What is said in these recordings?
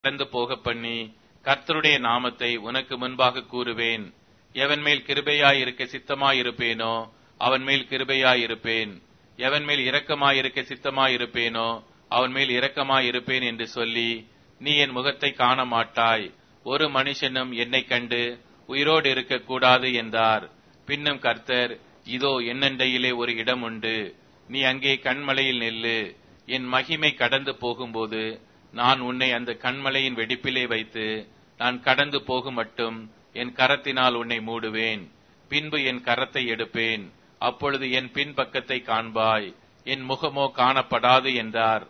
கடந்து போக பண்ணி கர்த்தருடைய நாமத்தை உனக்கு முன்பாக கூறுவேன். எவன் மேல் கிருபையாயிருக்க சித்தமாயிருப்பேனோ அவன் மேல் கிருபையாயிருப்பேன், எவன் மேல் இரக்கமாயிருக்க சித்தமாயிருப்பேனோ அவன் மேல் இரக்கமாயிருப்பேன் என்று சொல்லி நீ என் முகத்தை காண மாட்டாய். ஒரு மனுஷனும் என்னை கண்டு உயிரோடு இருக்க கூடாது என்றார். பின்னும் கர்த்தர், இதோ என்னண்டையிலே ஒரு இடம் உண்டு, நீ அங்கே கன்மலையில் நில்லு. என் மகிமை கடந்து போகும்போது நான் உன்னை அந்த கன்மலையின் வெடிப்பிலே வைத்து நான் கடந்து போகும் மட்டும் என் கரத்தினால் உன்னை மூடுவேன். பின்பு என் கரத்தை எடுப்பேன், அப்பொழுது என் பின்பக்கத்தை காண்பாய், என் முகமோ காணப்படாது என்றார்.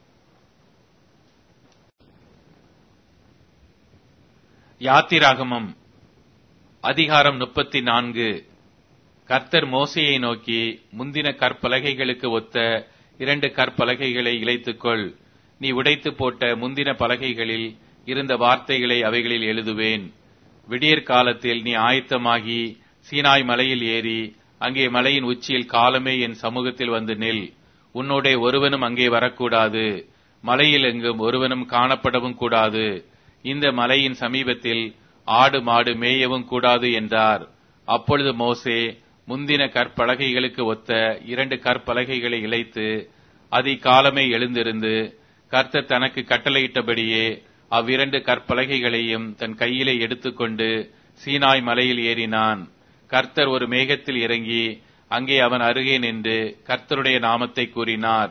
யாத்திராகமம் அதிகாரம் 34. கர்த்தர் மோசேயை நோக்கி, முந்தின கற்பலகைகளுக்கு ஒத்த 2 கற்பலகைகளை இளைத்துக்கொள். நீ உடைத்து போட்ட முந்தின பலகைகளில் இருந்த வார்த்தைகளை அவைகளில் எழுதுவேன். விடியற் காலத்தில் நீ ஆயத்தமாகி சீனாய் மலையில் ஏறி அங்கே மலையின் உச்சியில் காலமே என் சமூகத்தில் வந்து நில். உன்னோடே ஒருவனும் அங்கே வரக்கூடாது, மலையில் எங்கும் ஒருவனும் காணப்படவும் கூடாது. இந்த மலையின் சமீபத்தில் ஆடு மாடு மேயவும் கூடாது என்றார். அப்பொழுது மோசே முந்தின கற்பலகைகளுக்கு ஒத்த 2 கற்பலகைகளை இளைத்து அதிகாலமே எழுந்திருந்து கர்த்தர் தனக்கு கட்டளையிட்டபடியே அவ்விரண்டு கற்பலகைகளையும் தன் கையிலே எடுத்துக்கொண்டு சீனாய் மலையில் ஏறினான். கர்த்தர் ஒரு மேகத்தில் இறங்கி அங்கே அவன் அருகே நின்று கர்த்தருடைய நாமத்தை கூறினார்.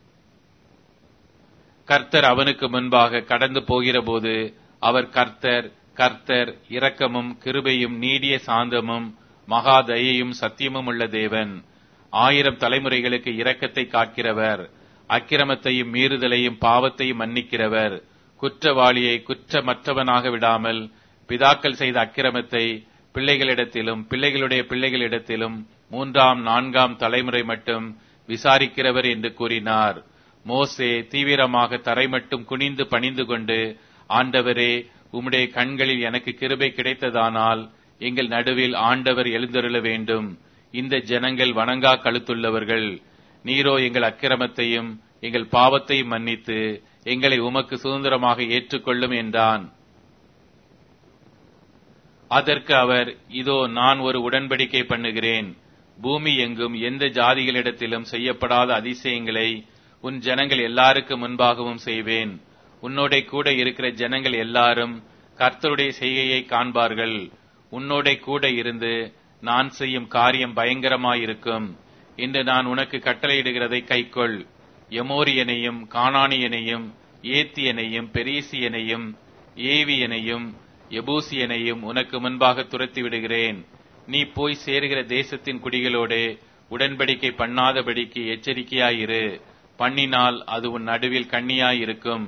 கர்த்தர் அவனுக்கு முன்பாக கடந்து போகிறபோது அவர், கர்த்தர் கர்த்தர் இரக்கமும் கிருபையும் நீடிய சாந்தமும் மகா தயையும் சத்தியமும் உள்ள தேவன், 1000 தலைமுறைகளுக்கு இரக்கத்தை காக்கிறவர், அக்கிரமத்தையும் மீறுதலையும் பாவத்தையும் மன்னிக்கிறவர், குற்றவாளியை குற்றமற்றவனாக விடாமல் பிதாக்கள் செய்த அக்கிரமத்தை பிள்ளைகளிடத்திலும் பிள்ளைகளுடைய பிள்ளைகளிடத்திலும் 3ஆம் 4ஆம் தலைமுறை மட்டும் விசாரிக்கிறவர் என்று கூறினார். மோசே தீவிரமாக தரை மட்டும் குனிந்து பணிந்து கொண்டு, ஆண்டவரே, உம்முடைய கண்களில் எனக்கு கிருபை கிடைத்ததானால் எங்கள் நடுவில் ஆண்டவர் எழுந்தருள வேண்டும். இந்த ஜனங்கள் வணங்கா கழுத்துள்ளவர்கள். நீரோ எங்கள் அக்கிரமத்தையும் எங்கள் பாவத்தையும் மன்னித்து எங்களை உமக்கு சுதந்திரமாக ஏற்றுக்கொள்ளும் என்றான். அதற்கு அவர், இதோ நான் ஒரு உடன்படிக்கை பண்ணுகிறேன். பூமி எங்கும் எந்த ஜாதிகளிடத்திலும் செய்யப்படாத அதிசயங்களை உன் ஜனங்கள் எல்லாருக்கும் முன்பாகவும் செய்வேன். உன்னோட கூட இருக்கிற ஜனங்கள் எல்லாரும் கர்த்தருடைய செய்கையை காண்பார்கள். உன்னோட கூட இருந்து நான் செய்யும் காரியம் பயங்கரமாயிருக்கும் என்று நான் உனக்கு கட்டளையிடுகிறதை கைக்கொள். எமோரியனையும் கானானியனையும் ஏத்தியனையும் பெரிசியனையும் ஏவியனையும் எபூசியனையும் உனக்கு முன்பாக துரத்தி விடுகிறேன். நீ போய் சேருகிற தேசத்தின் குடிகளோடே உடன்படிக்கை பண்ணாதபடிக்கு எச்சரிக்கையாயிரு. பண்ணினால் அது உன் நடுவில் கண்ணியாயிருக்கும்.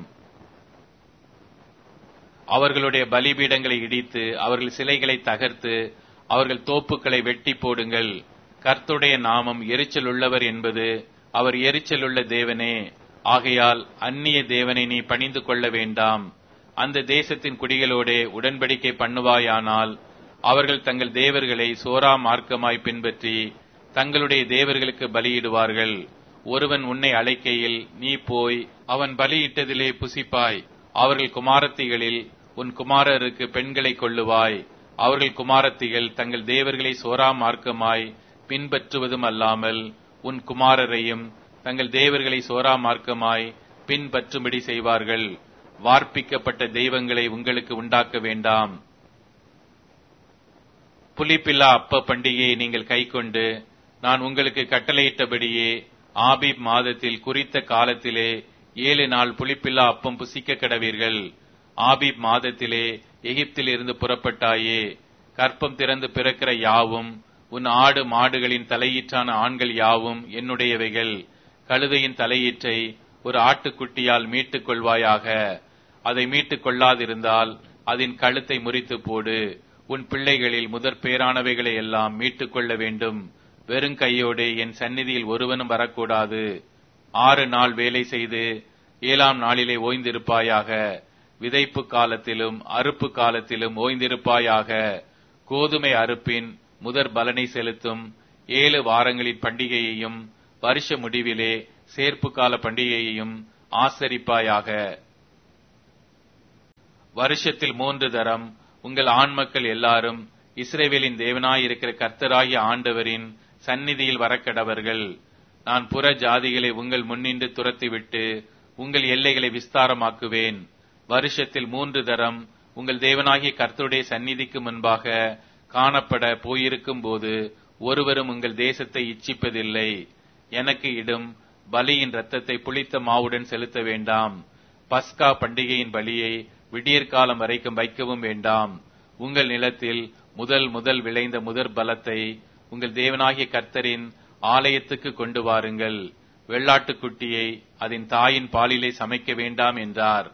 அவர்களுடைய பலிபீடங்களை இடித்து அவர்கள் சிலைகளை தகர்த்து அவர்கள் தோப்புக்களை வெட்டி போடுங்கள். கர்த்தருடைய நாமம் எரிச்சல் உள்ளவர் என்பது அவர் எரிச்சல் உள்ள தேவனே. ஆகையால் அந்நிய தேவனை நீ பணிந்து கொள்ள வேண்டாம். அந்த தேசத்தின் குடிகளோடே உடன்படிக்கை பண்ணுவாயானால் அவர்கள் தங்கள் தேவர்களை சோரா மார்க்கமாய் பின்பற்றி தங்களுடைய தேவர்களுக்கு பலியிடுவார்கள். ஒருவன் உன்னை அழைக்கையில் நீ போய் அவன் பலியிட்டதிலே புசிப்பாய். அவர்கள் குமாரத்திகளில் உன் குமாரருக்கு பெண்களை கொள்ளுவாய். அவர்கள் குமாரத்திகள் தங்கள் தேவர்களை சோரா மார்க்கமாய் பின்பற்றுவதும் அல்லாமல் உன் குமாரரையும் தங்கள் தேவர்களை சோரா மார்க்கமாய் பின்பற்றும்படி செய்வார்கள். வார்ப்பிக்கப்பட்ட தெய்வங்களை உங்களுக்கு உண்டாக்க வேண்டாம். புளிப்பில்லா அப்ப பண்டிகையை நீங்கள் கைக்கொண்டு நான் உங்களுக்கு கட்டளையிட்டபடியே ஆபீப் மாதத்தில் குறித்த காலத்திலே 7 நாள் புளிப்பில்லா அப்பம் புசிக்க கடவீர்கள். ஆபீப் மாதத்திலே எகிப்தில் இருந்து புறப்பட்டாயே. கற்பம் திறந்து பிறக்கிற யாவும் உன் ஆடு மாடுகளின் தலையீற்றான ஆண்கள் யாவும் என்னுடையவைகள். கழுதையின் தலையீற்றை ஒரு ஆட்டுக்குட்டியால் மீட்டுக் கொள்வாயாக. அதை மீட்டுக் கொள்ளாதிருந்தால் அதன் கழுத்தை முறித்து போடு. உன் பிள்ளைகளில் முதற் பேரானவைகளை எல்லாம் மீட்டுக் கொள்ள வேண்டும். வெறும் கையோடு என் சந்நிதியில் ஒருவனும் வரக்கூடாது. 6 நாள் வேலை செய்து 7ஆம் நாளிலே ஓய்ந்திருப்பாயாக. விதைப்பு காலத்திலும் அறுப்பு காலத்திலும் ஓய்ந்திருப்பாயாக. கோதுமை அறுப்பின் முதற் பலனை செலுத்தும் 7 வாரங்களின் பண்டிகையையும் வருஷ முடிவிலே சேர்ப்பு கால பண்டிகையையும் ஆசரிப்பாயாக. வருஷத்தில் 3 தரம் உங்கள் ஆண்மக்கள் எல்லாரும் இஸ்ரவேலின் தேவனாயிருக்கிற கர்த்தராகிய ஆண்டவரின் சந்நிதியில் வரக்கடவர்கள். நான் புற ஜாதிகளை உங்கள் முன்னின்று துரத்திவிட்டு உங்கள் எல்லைகளை விஸ்தாரமாக்குவேன். வருஷத்தில் 3 தரம் உங்கள் தேவனாகிய கர்த்தருடைய சந்நிதிக்கு முன்பாக காணப்பட போயிருக்கும் போது ஒருவரும் உங்கள் தேசத்தை இச்சிப்பதில்லை. எனக்கு இடும் பலியின் இரத்தத்தை புளித்த மாவுடன் செலுத்த வேண்டாம். பஸ்கா பண்டிகையின் பலியை விடியற்காலம் வரைக்கும் வைக்கவும் வேண்டாம். உங்கள் நிலத்தில் முதல் விளைந்த முதற் பலத்தை உங்கள் தேவனாகிய கர்த்தரின் ஆலயத்துக்கு கொண்டு வாருங்கள். வெள்ளாட்டுக்குட்டியை அதன் தாயின் பாலிலே சமைக்க வேண்டாம் என்றார்.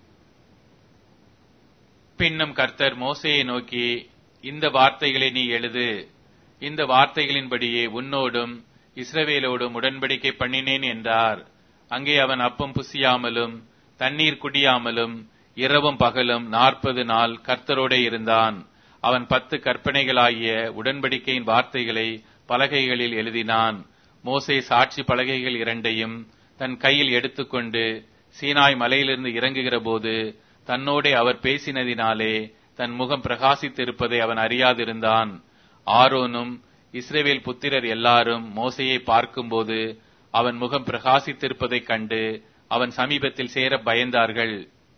பின்னும் கர்த்தர் மோசேயை நோக்கி, இந்த வார்த்தைகளை நீ எழுது. இந்த வார்த்தைகளின்படியே உன்னோடும் இஸ்ரவேலோடும் உடன்படிக்கை பண்ணினேன் என்றார். அங்கே அவன் அப்பம் புசியாமலும் தண்ணீர் குடியாமலும் இரவும் பகலும் 40 நாள் கர்த்தரோடே இருந்தான். அவன் 10 கற்பனைகளாகிய உடன்படிக்கையின் வார்த்தைகளை பலகைகளில் எழுதினான். மோசே சாட்சி பலகைகள் 2ஐயும் தன் கையில் எடுத்துக்கொண்டு சீனாய் மலையிலிருந்து இறங்குகிற போது தன்னோடே அவர் பேசினதினாலே தன் முகம் பிரகாசித்திருப்பதை அவன் அறியாதிருந்தான். ஆரோனும் இஸ்ரவேல் புத்திரர் எல்லாரும் மோசேயை பார்க்கும்போது அவன் முகம் பிரகாசித்திருப்பதைக் கண்டு அவன் சமீபத்தில் சேர பயந்தார்கள்.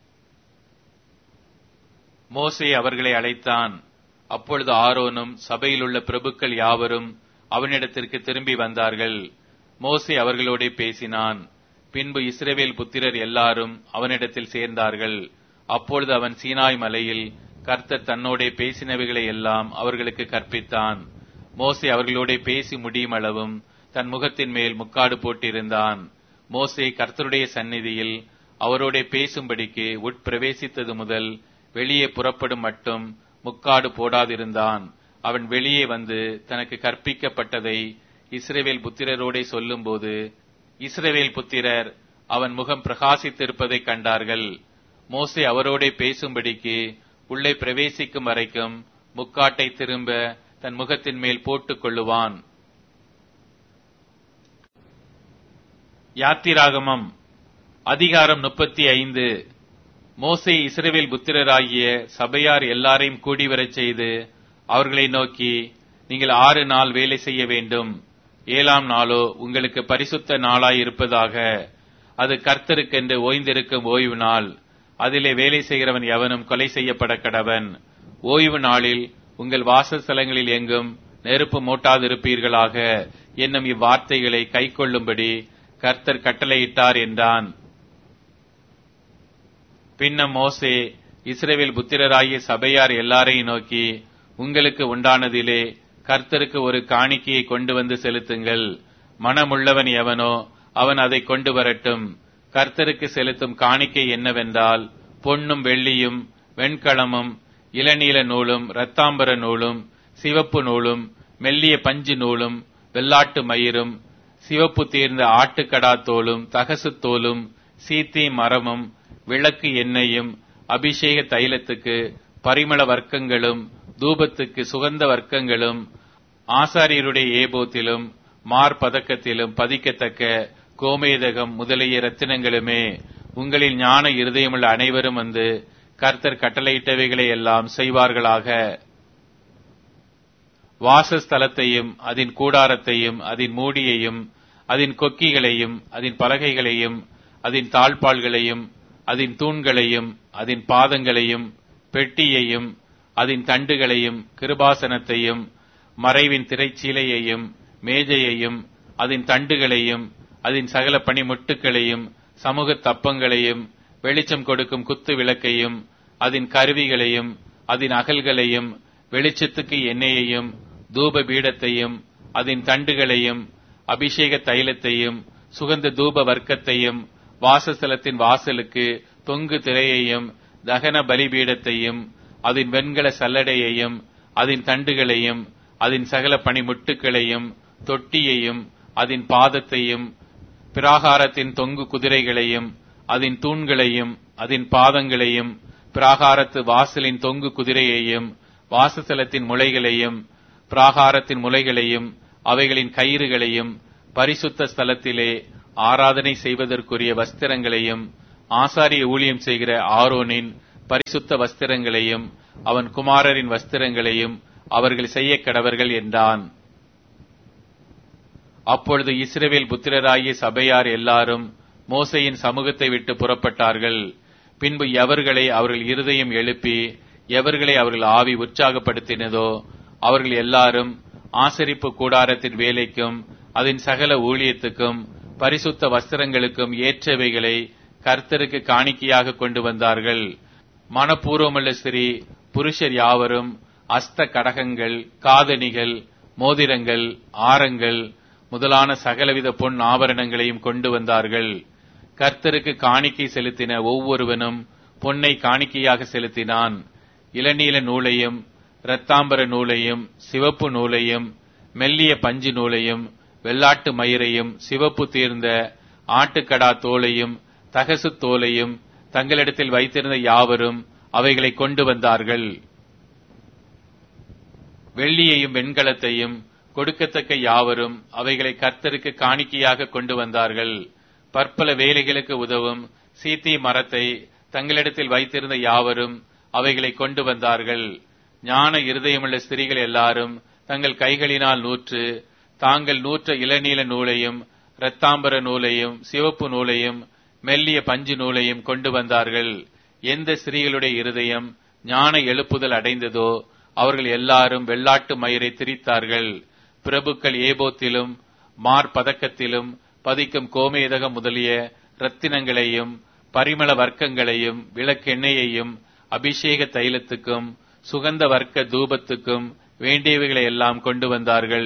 மோசே அவர்களை அழைத்தான். அப்பொழுது ஆரோனும் சபையிலுள்ள பிரபுக்கள் யாவரும் அவனிடத்திற்கு திரும்பி வந்தார்கள். மோசே அவர்களோடே பேசினான். பின்பு இஸ்ரவேல் புத்திரர் எல்லாரும் அவனிடத்தில் சேர்ந்தார்கள். அப்பொழுது அவன் சீனாய் மலையில் கர்த்தர் தன்னோடே பேசினவைகளை எல்லாம் அவர்களுக்கு கற்பித்தான். மோசே அவர்களோடே பேசி முடியும் அளவும் தன் முகத்தின் மேல் முக்காடு போட்டிருந்தான். மோசே கர்த்தருடைய சந்நிதியில் அவரோடே பேசும்படிக்கு உட்பிரவேசித்தது முதல் வெளியே புறப்படும் மட்டும் முக்காடு போடாதிருந்தான். அவன் வெளியே வந்து தனக்கு கற்பிக்கப்பட்டதை இஸ்ரவேல் புத்திரரோடே சொல்லும்போது இஸ்ரவேல் புத்திரர் அவன் முகம் பிரகாசித்திருப்பதைக் கண்டார்கள். மோசே அவரோடே பேசும்படிக்கு உள்ளே பிரவேசிக்கும் வரைக்கும் முக்காட்டை திரும்ப தன் முகத்தின் மேல் போட்டுக் கொள்ளுவான். யாத்திராகமம் அதிகாரம் 35. மோசே இஸ்ரவேல் புத்திரராகிய சபையார் எல்லாரையும் கூடிவரச் செய்து அவர்களை நோக்கி, நீங்கள் 6 நாள் வேலை செய்ய வேண்டும். 7ஆம் நாளோ உங்களுக்கு பரிசுத்த நாளாய் இருப்பதாக. அது கர்த்தருக்கென்று ஓய்ந்திருக்கும் ஓய்வு நாள். அதிலே வேலை செய்கிறவன் எவனும் கொலை செய்யப்பட கடவன். ஓய்வு நாளில் உங்கள் வாசஸ்தலங்களில் எங்கும் நெருப்பு மூட்டாதிருப்பீர்களாக என்னும் இவ்வார்த்தைகளை கைக்கொள்ளும்படி கர்த்தர் கட்டளையிட்டார் என்றான். பின்னும் மோசே இஸ்ரவேல் புத்திரராகிய சபையார் எல்லாரையும் நோக்கி, உங்களுக்கு உண்டானதிலே கர்த்தருக்கு ஒரு காணிக்கையை கொண்டு வந்து செலுத்துங்கள். மனமுள்ளவன் எவனோ அவன் அதை கொண்டு வரட்டும். கர்த்தருக்கு செலுத்தும் காணிக்கை என்னவென்றால், பொன்னும் வெள்ளியும் வெண்கலமும் இளநீல நூலும் இரத்தாம்பர நூலும் சிவப்பு நூலும் மெல்லிய பஞ்சு நூலும் வெள்ளாட்டு மயிரும் சிவப்பு தீர்ந்த ஆட்டுக்கடா தோலும் தகசு தோலும் சீத்தி மரமும் விளக்கு எண்ணெயும் அபிஷேக தைலத்துக்கு பரிமள வர்க்கங்களும் தூபத்துக்கு சுகந்த வர்க்கங்களும் ஆசாரியருடைய ஏபோத்திலும் மார்பதக்கத்திலும் பதிக்கத்தக்க கோமேதகம் முதலிய ரத்தினங்களுமே. உங்களில் ஞான இருதயமுள்ள அனைவரும் வந்து கர்த்தர் கட்டளையிட்டவைகளை எல்லாம் செய்வார்களாக. வாசஸ்தலத்தையும் அதன் கூடாரத்தையும் அதன் மூடியையும் அதன் கொக்கிகளையும் அதன் பலகைகளையும் அதன் தாழ்பாள்களையும் அதன் தூண்களையும் அதன் பாதங்களையும் பெட்டியையும் அதன் தண்டுகளையும் கிருபாசனத்தையும் மறைவின் திரைச்சீலையையும் மேஜையையும் அதன் தண்டுகளையும் அதன் சகல பணிமுட்டுகளையும் சமூக தப்பங்களையும் வெளிச்சம் கொடுக்கும் குத்து விளக்கையும் அதன் கருவிகளையும் அதன் அகல்களையும் வெளிச்சத்துக்கு எண்ணெயையும் தூப பீடத்தையும் அதன் தண்டுகளையும் அபிஷேக தைலத்தையும் சுகந்த தூப வர்க்கத்தையும் வாசஸ்தலத்தின் வாசலுக்கு தொங்கு திரையையும் தகன பலிபீடத்தையும் அதன் வெண்கல சல்லடையையும் அதன் தண்டுகளையும் அதன் சகல பணிமுட்டுகளையும் தொட்டியையும் அதன் பாதத்தையும் பிராகாரத்தின் தொங்கு குதிரைகளையும் அதன் தூண்களையும் அதன் பாதங்களையும் பிராகாரத்து வாசலின் தொங்கு குதிரையையும் வாசஸ்தலத்தின் முளைகளையும் பிராகாரத்தின் முளைகளையும் அவைகளின் கயிறுகளையும் பரிசுத்த ஸ்தலத்திலே ஆராதனை செய்வதற்குரிய வஸ்திரங்களையும் ஆசாரிய ஊழியம் செய்கிற ஆரோனின் பரிசுத்த வஸ்திரங்களையும் அவன் குமாரரின் வஸ்திரங்களையும் அவர்கள் செய்ய கடவர்கள் என்றான். அப்பொழுது இஸ்ரவேல் புத்திரராகிய சபையார் எல்லாரும் மோசேயின் சமூகத்தை விட்டு புறப்பட்டார்கள். பின்பு எவர்களை அவர்கள் இருதயம் எழுப்பி எவர்களை அவர்கள் ஆவி உற்சாகப்படுத்தினதோ அவர்கள் எல்லாரும் ஆசரிப்பு கூடாரத்தின் வேலைக்கும் அதன் சகல ஊழியத்துக்கும் பரிசுத்த வஸ்திரங்களுக்கும் ஏற்றவைகளை கர்த்தருக்கு காணிக்கையாக கொண்டு வந்தார்கள். மனப்பூர்வமுள்ள ஸ்திரீ புருஷர் யாவரும் அஸ்த கடகங்கள், காதணிகள், மோதிரங்கள், ஆரங்கள் முதலான சகலவித பொன் ஆபரணங்களையும் கொண்டு வந்தார்கள். கர்த்தருக்கு காணிக்கை செலுத்தின ஒவ்வொருவனும் பொன்னை காணிக்கையாக செலுத்தினான். இளநீல நூலையும் இரத்தாம்பர நூலையும் சிவப்பு நூலையும் மெல்லிய பஞ்சு நூலையும் வெள்ளாட்டு மயிரையும் சிவப்பு தீர்ந்த ஆட்டுக்கடா தோலையும் தகசு தோலையும் தங்களிடத்தில் வைத்திருந்த யாவரும் அவைகளை கொண்டு வந்தார்கள். வெள்ளியையும் வெண்கலத்தையும் கொடுக்கத்தக்க யாவரும் அவைகளை கர்த்தருக்கு காணிக்கையாக கொண்டு வந்தார்கள். பற்பல வேலைகளுக்கு உதவும் சீத்தி மரத்தை தங்களிடத்தில் வைத்திருந்த யாவரும் அவைகளை கொண்டு வந்தார்கள். ஞான இருதயமுள்ள ஸ்திரீகள் எல்லாரும் தங்கள் கைகளினால் நூற்று தாங்கள் நூற்ற இளநீல நூலையும் இரத்தாம்பர நூலையும் சிவப்பு நூலையும் மெல்லிய பஞ்சு நூலையும் கொண்டு வந்தார்கள். எந்த ஸ்திரீகளுடைய இருதயம் ஞான எழுப்புதல் அடைந்ததோ அவர்கள் எல்லாரும் வெள்ளாட்டு மயிரை திரித்தார்கள். பிரபுக்கள் ஏபோத்திலும் மார்பதக்கத்திலும் பதிக்கும் கோமேதகம் முதலிய இரத்தினங்களையும் பரிமள வர்க்கங்களையும் விளக்கெண்ணெயையும் அபிஷேக தைலத்துக்கும் சுகந்த வர்க்க தூபத்துக்கும் வேண்டியவைகளை எல்லாம் கொண்டு வந்தார்கள்.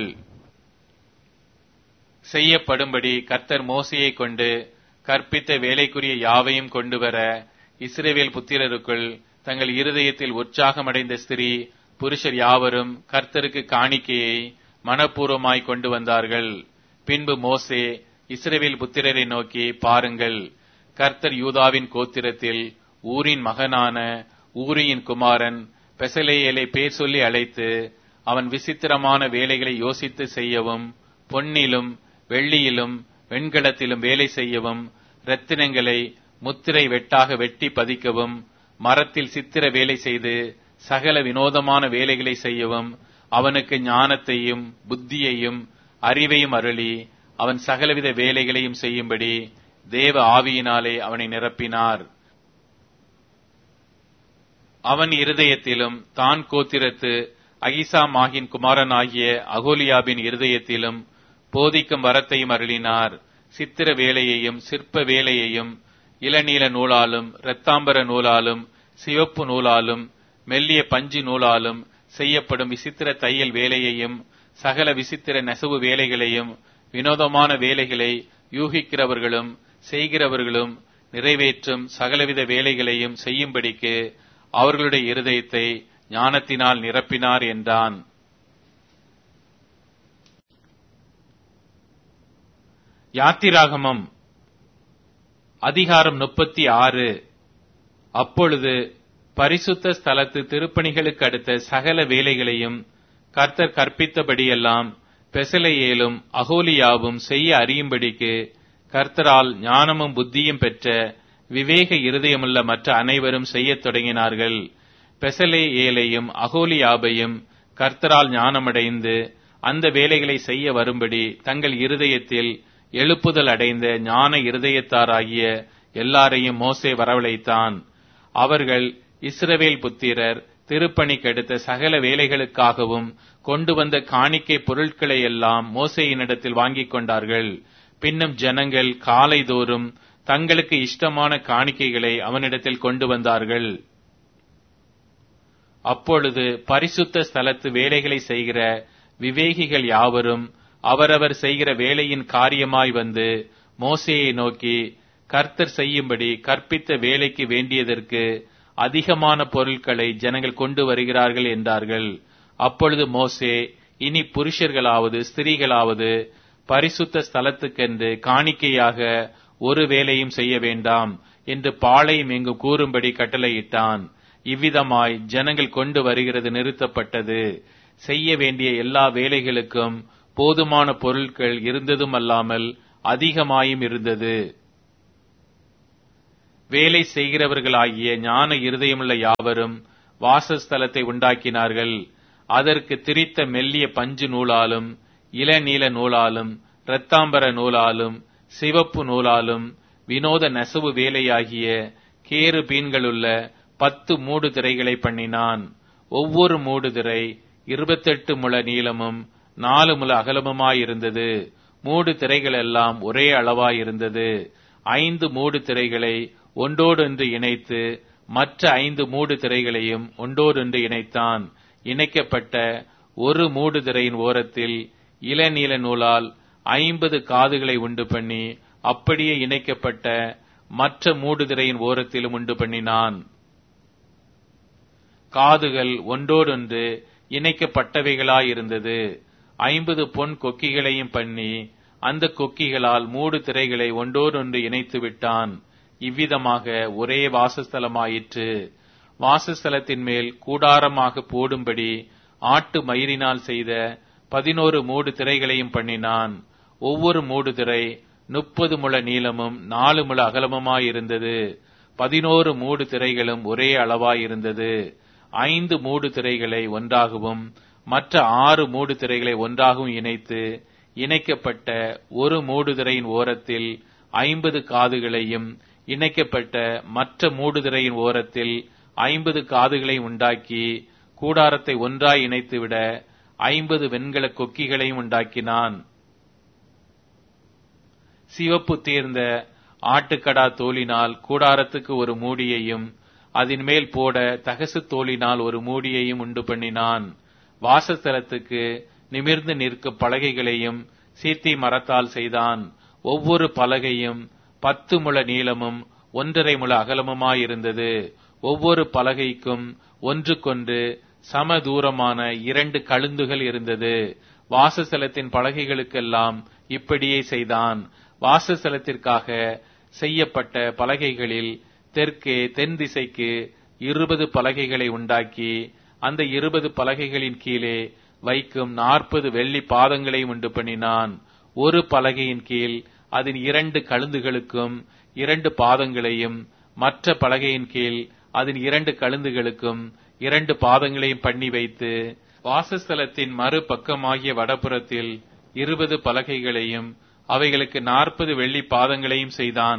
செய்யப்படும்படி கர்த்தர் மோசேயை கொண்டு கற்பித்த வேலைக்குரிய யாவையும் கொண்டு வர இஸ்ரவேல் புத்திரருக்குள் தங்கள் இருதயத்தில் உற்சாகமடைந்த ஸ்திரீ புருஷர் யாவரும் கர்த்தருக்கு காணிக்கையை மனப்பூர்வமாய் கொண்டு வந்தார்கள். பின்பு மோசே இஸ்ரவேல் புத்திரரை நோக்கி, பாருங்கள், கர்த்தர் யூதாவின் கோத்திரத்தில் ஊரின் மகனான ஊரியின் குமாரன் பெசலேயேலை பேர் சொல்லி அழைத்து அவன் விசித்திரமான வேலைகளை யோசித்து செய்யவும் பொன்னிலும் வெள்ளியிலும் வெண்கலத்திலும் வேலை செய்யவும் இரத்தினங்களை முத்திரை வெட்டாக வெட்டி பதிக்கவும் மரத்தில் சித்திர வேலை செய்து சகல வினோதமான வேலைகளை செய்யவும் அவனுக்கு ஞானத்தையும் புத்தியையும் அறிவையும் அருளி அவன் சகலவித வேலைகளையும் செய்யும்படி தேவ ஆவியினாலே அவனை நிரப்பினார். அவன் இருதயத்திலும் தான் கோத்திரத்து அகிசாமாகின் குமாரனாகிய அகோலியாபின் இருதயத்திலும் போதிக்கும் வரத்தையும் அருளினார். சித்திர வேலையையும் சிற்ப வேலையையும் இளநீல நூலாலும் இரத்தாம்பர நூலாலும் சிவப்பு நூலாலும் மெல்லிய பஞ்சு நூலாலும் செய்யப்படும் விசித்திர தையல் வேலையையும் சகல விசித்திர நெசவு வேலைகளையும் வினோதமான வேலைகளை யூகிக்கிறவர்களும் செய்கிறவர்களும் நிறைவேற்றும் சகலவித வேலைகளையும் செய்யும்படிக்கு அவர்களுடைய இருதயத்தை ஞானத்தினால் நிரப்பினார் என்றான். யாத்திராகமம் அதிகாரம் 36. அப்பொழுது பரிசுத்த ஸ்தலத்து திருப்பணிகளுக்கு அடுத்த சகல வேலைகளையும் கர்த்தர் கற்பித்தபடியெல்லாம் பெசலேயேலும் அகோலியாவும் செய்ய அறியும்படிக்கு கர்த்தரால் ஞானமும் புத்தியும் பெற்ற விவேக இருதயமுள்ள மற்ற அனைவரும் செய்யத் தொடங்கினார்கள். பெசலேயேலையும் அகோலியாபையும் கர்த்தரால் ஞானமடைந்து அந்த வேலைகளை செய்ய வரும்படி தங்கள் இருதயத்தில் எழுப்புதல் அடைந்த ஞான இருதயத்தாராகிய எல்லாரையும் மோசே வரவழைத்தான். அவர்கள் இஸ்ரவேல் புத்திரர் திருப்பணிக்கெடுத்த சகல வேலைகளுக்காகவும் கொண்டு வந்த காணிக்கை பொருட்களை எல்லாம் மோசேயினிடத்தில் வாங்கிக் கொண்டார்கள். பின்னும் ஜனங்கள் காலைதோறும் தங்களுக்கு இஷ்டமான காணிக்கைகளை அவனிடத்தில் கொண்டு வந்தார்கள். அப்பொழுது பரிசுத்த ஸ்தலத்து வேலைகளை செய்கிற விவேகிகள் யாவரும் அவரவர் செய்கிற வேலையின் காரியமாய் வந்து மோசேயை நோக்கி, கர்த்தர் செய்யும்படி கற்பித்த வேலைக்கு வேண்டியதற்கு அதிகமான பொருட்களை ஜனங்கள் கொண்டு வருகிறார்கள் என்றார்கள். அப்பொழுது மோசே, இனி புருஷர்களாவது ஸ்திரீகளாவது பரிசுத்த ஸ்தலத்துக்கென்று காணிக்கையாக ஒரு வேலையும் செய்ய வேண்டாம் என்று பாளையம் எங்கும் கூறும்படி கட்டளையிட்டான். இவ்விதமாய் ஜனங்கள் கொண்டு வருகிறது நிறுத்தப்பட்டது. செய்ய வேண்டிய எல்லா வேலைகளுக்கும் போதுமான பொருட்கள் இருந்ததும் அல்லாமல் அதிகமாயும் இருந்தது. வேலை செய்கிறவர்களாகிய ஞான இருதயமுள்ள யாவரும் வாசஸ்தலத்தை உண்டாக்கினார்கள். அதற்கு திரித்த மெல்லிய பஞ்சு நூலாலும் இளநீல நூலாலும் இரத்தாம்பர நூலாலும் சிவப்பு நூலாலும் வினோத நெசவு வேலையாகிய கேருபீன்களுள்ள 10 மூடு திரைகளை பண்ணினான். ஒவ்வொரு மூடு திரை 28 முழ நீளமும் 4 முழ அகலமுமாயிருந்தது. மூடு திரைகள் எல்லாம் ஒரே அளவாயிருந்தது. 5 மூடு திரைகளை ஒன்றோடொன்று இணைத்து மற்ற 5 மூடு திரைகளையும் ஒன்றோடொன்று இணைத்தான். இணைக்கப்பட்ட ஒரு மூடு திரையின் ஓரத்தில் இளநீல நூலால் 50 காதுகளை உண்டு பண்ணி அப்படியே இணைக்கப்பட்ட மற்ற மூடு திரையின் ஓரத்திலும் உண்டு பண்ணினான். காதுகள் ஒன்றோடொன்று இணைக்கப்பட்டவைகளாயிருந்தது. 50 பொன் கொக்கிகளையும் பண்ணி அந்த கொக்கிகளால் மூடு திரைகளை ஒன்றோடொன்று இணைத்து விட்டான். இவ்விதமாக ஒரே வாசஸ்தலமாயிற்று. வாசஸ்தலத்தின் மேல் கூடாரமாக போடும்படி ஆட்டு மயிரினால் செய்த 11 மூடு திரைகளையும் பண்ணினான். ஒவ்வொரு மூடு திரை 30 முழ நீளமும் 4 முழ அகலமுமாயிருந்தது. 11 மூடு திரைகளும் ஒரே அளவாயிருந்தது. 5 மூடு திரைகளை ஒன்றாகவும் மற்ற 6 மூடு திரைகளை ஒன்றாகவும் இணைத்து இணைக்கப்பட்ட ஒரு மூடு திரையின் ஓரத்தில் 50 காதுகளையும் இணைக்கப்பட்ட மற்ற மூடு திரையின் ஓரத்தில் 50 காதுகளையும் உண்டாக்கி கூடாரத்தை ஒன்றாய் இணைத்துவிட 50 வெண்கல கொக்கிகளையும் உண்டாக்கினான். சிவப்பு தீர்ந்த ஆட்டுக்கடா தோலினால் கூடாரத்துக்கு ஒரு மூடியையும் அதன் மேல் போட தகசு தோலினால் ஒரு மூடியையும் உண்டு பண்ணினான். வாசஸ்தலத்துக்கு நிமிர்ந்து நிற்கும் பலகைகளையும் சீத்தி மரத்தால் செய்தான். ஒவ்வொரு பலகையும் 10 முழ நீளமும் 1.5 முழ அகலமுமாயிருந்தது. ஒவ்வொரு பலகைக்கும் ஒன்றுக்கொன்று சம தூரமான 2 கழுந்துகள் இருந்தது. வாசஸ்தலத்தின் பலகைகளுக்கெல்லாம் இப்படியே செய்தான். வாசஸ்தலத்திற்காக செய்யப்பட்ட பலகைகளில் தெற்கே தென் திசைக்கு 20 பலகைகளை உண்டாக்கி அந்த 20 பலகைகளின் கீழே வைக்கும் 40 வெள்ளி பாதங்களை உண்டு பண்ணினான். ஒரு பலகையின் கீழ் அதன் 2 கழுந்துகளுக்கும் 2 பாதங்களையும் மற்ற பலகையின் கீழ் அதன் 2 கழுந்துகளுக்கும் 2 பாதங்களையும் பண்ணி வைத்து வாசஸ்தலத்தின் மறுபக்கமாகிய வடபுறத்தில் 20 பலகைகளையும் அவைகளுக்கு 40 வெள்ளி பாதங்களையும் செய்தான்.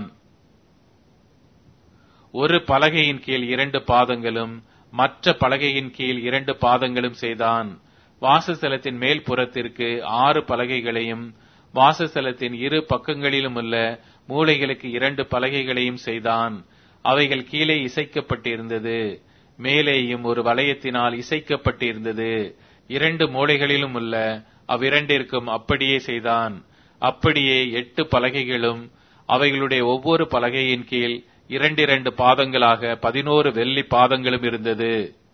ஒரு பலகையின் கீழ் 2 பாதங்களும் மற்ற பலகையின் கீழ் 2 பாதங்களும் செய்தான். வாசஸ்தலத்தின் மேல் புறத்திற்கு 6 பலகைகளையும் வாசஸ்தலத்தின் இரு பக்கங்களிலும் உள்ள மூலைகளுக்கு 2 பலகைகளையும் செய்தான். அவைகள் கீழே இசைக்கப்பட்டிருந்தது. மேலேயும் ஒரு வளையத்தினால் இசைக்கப்பட்டிருந்தது. 2 மூலைகளிலும் உள்ள அவ்விரண்டிற்கும் அப்படியே செய்தான். அப்படியே 8 பலகைகளும் அவைகளுடைய ஒவ்வொரு பலகையின் கீழ் 2 பாதங்களாக 11 வெள்ளி பாதங்களும் இருந்தது.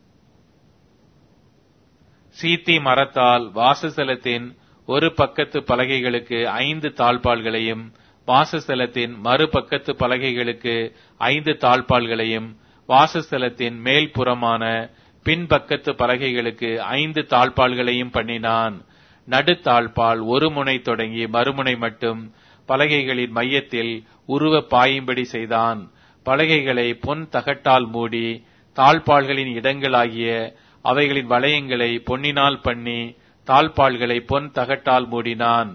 சீத்தி மரத்தால் வாசஸ்தலத்தின் ஒரு பக்கத்து பலகைகளுக்கு 5 தாழ்பாள்களையும் வாசஸ்தலத்தின் மறுபக்கத்து பலகைகளுக்கு 5 தாழ்பாள்களையும் வாசஸ்தலத்தின் மேல்புறமான பின்பக்கத்து பலகைகளுக்கு 5 தாழ்பாள்களையும் பண்ணினான். நடுத்தாழ்பால் ஒரு முனை தொடங்கி மறுமுனை மட்டும் பலகைகளின் மையத்தில் உருவ பாயும்படி செய்தான். பலகைகளை பொன் தகட்டால் மூடி தாழ்பாள்களின் இடங்களாகிய அவைகளின் வளையங்களை பொன்னினால் பண்ணி தாழ்பாள்களை பொன் தகட்டால் மூடினான்.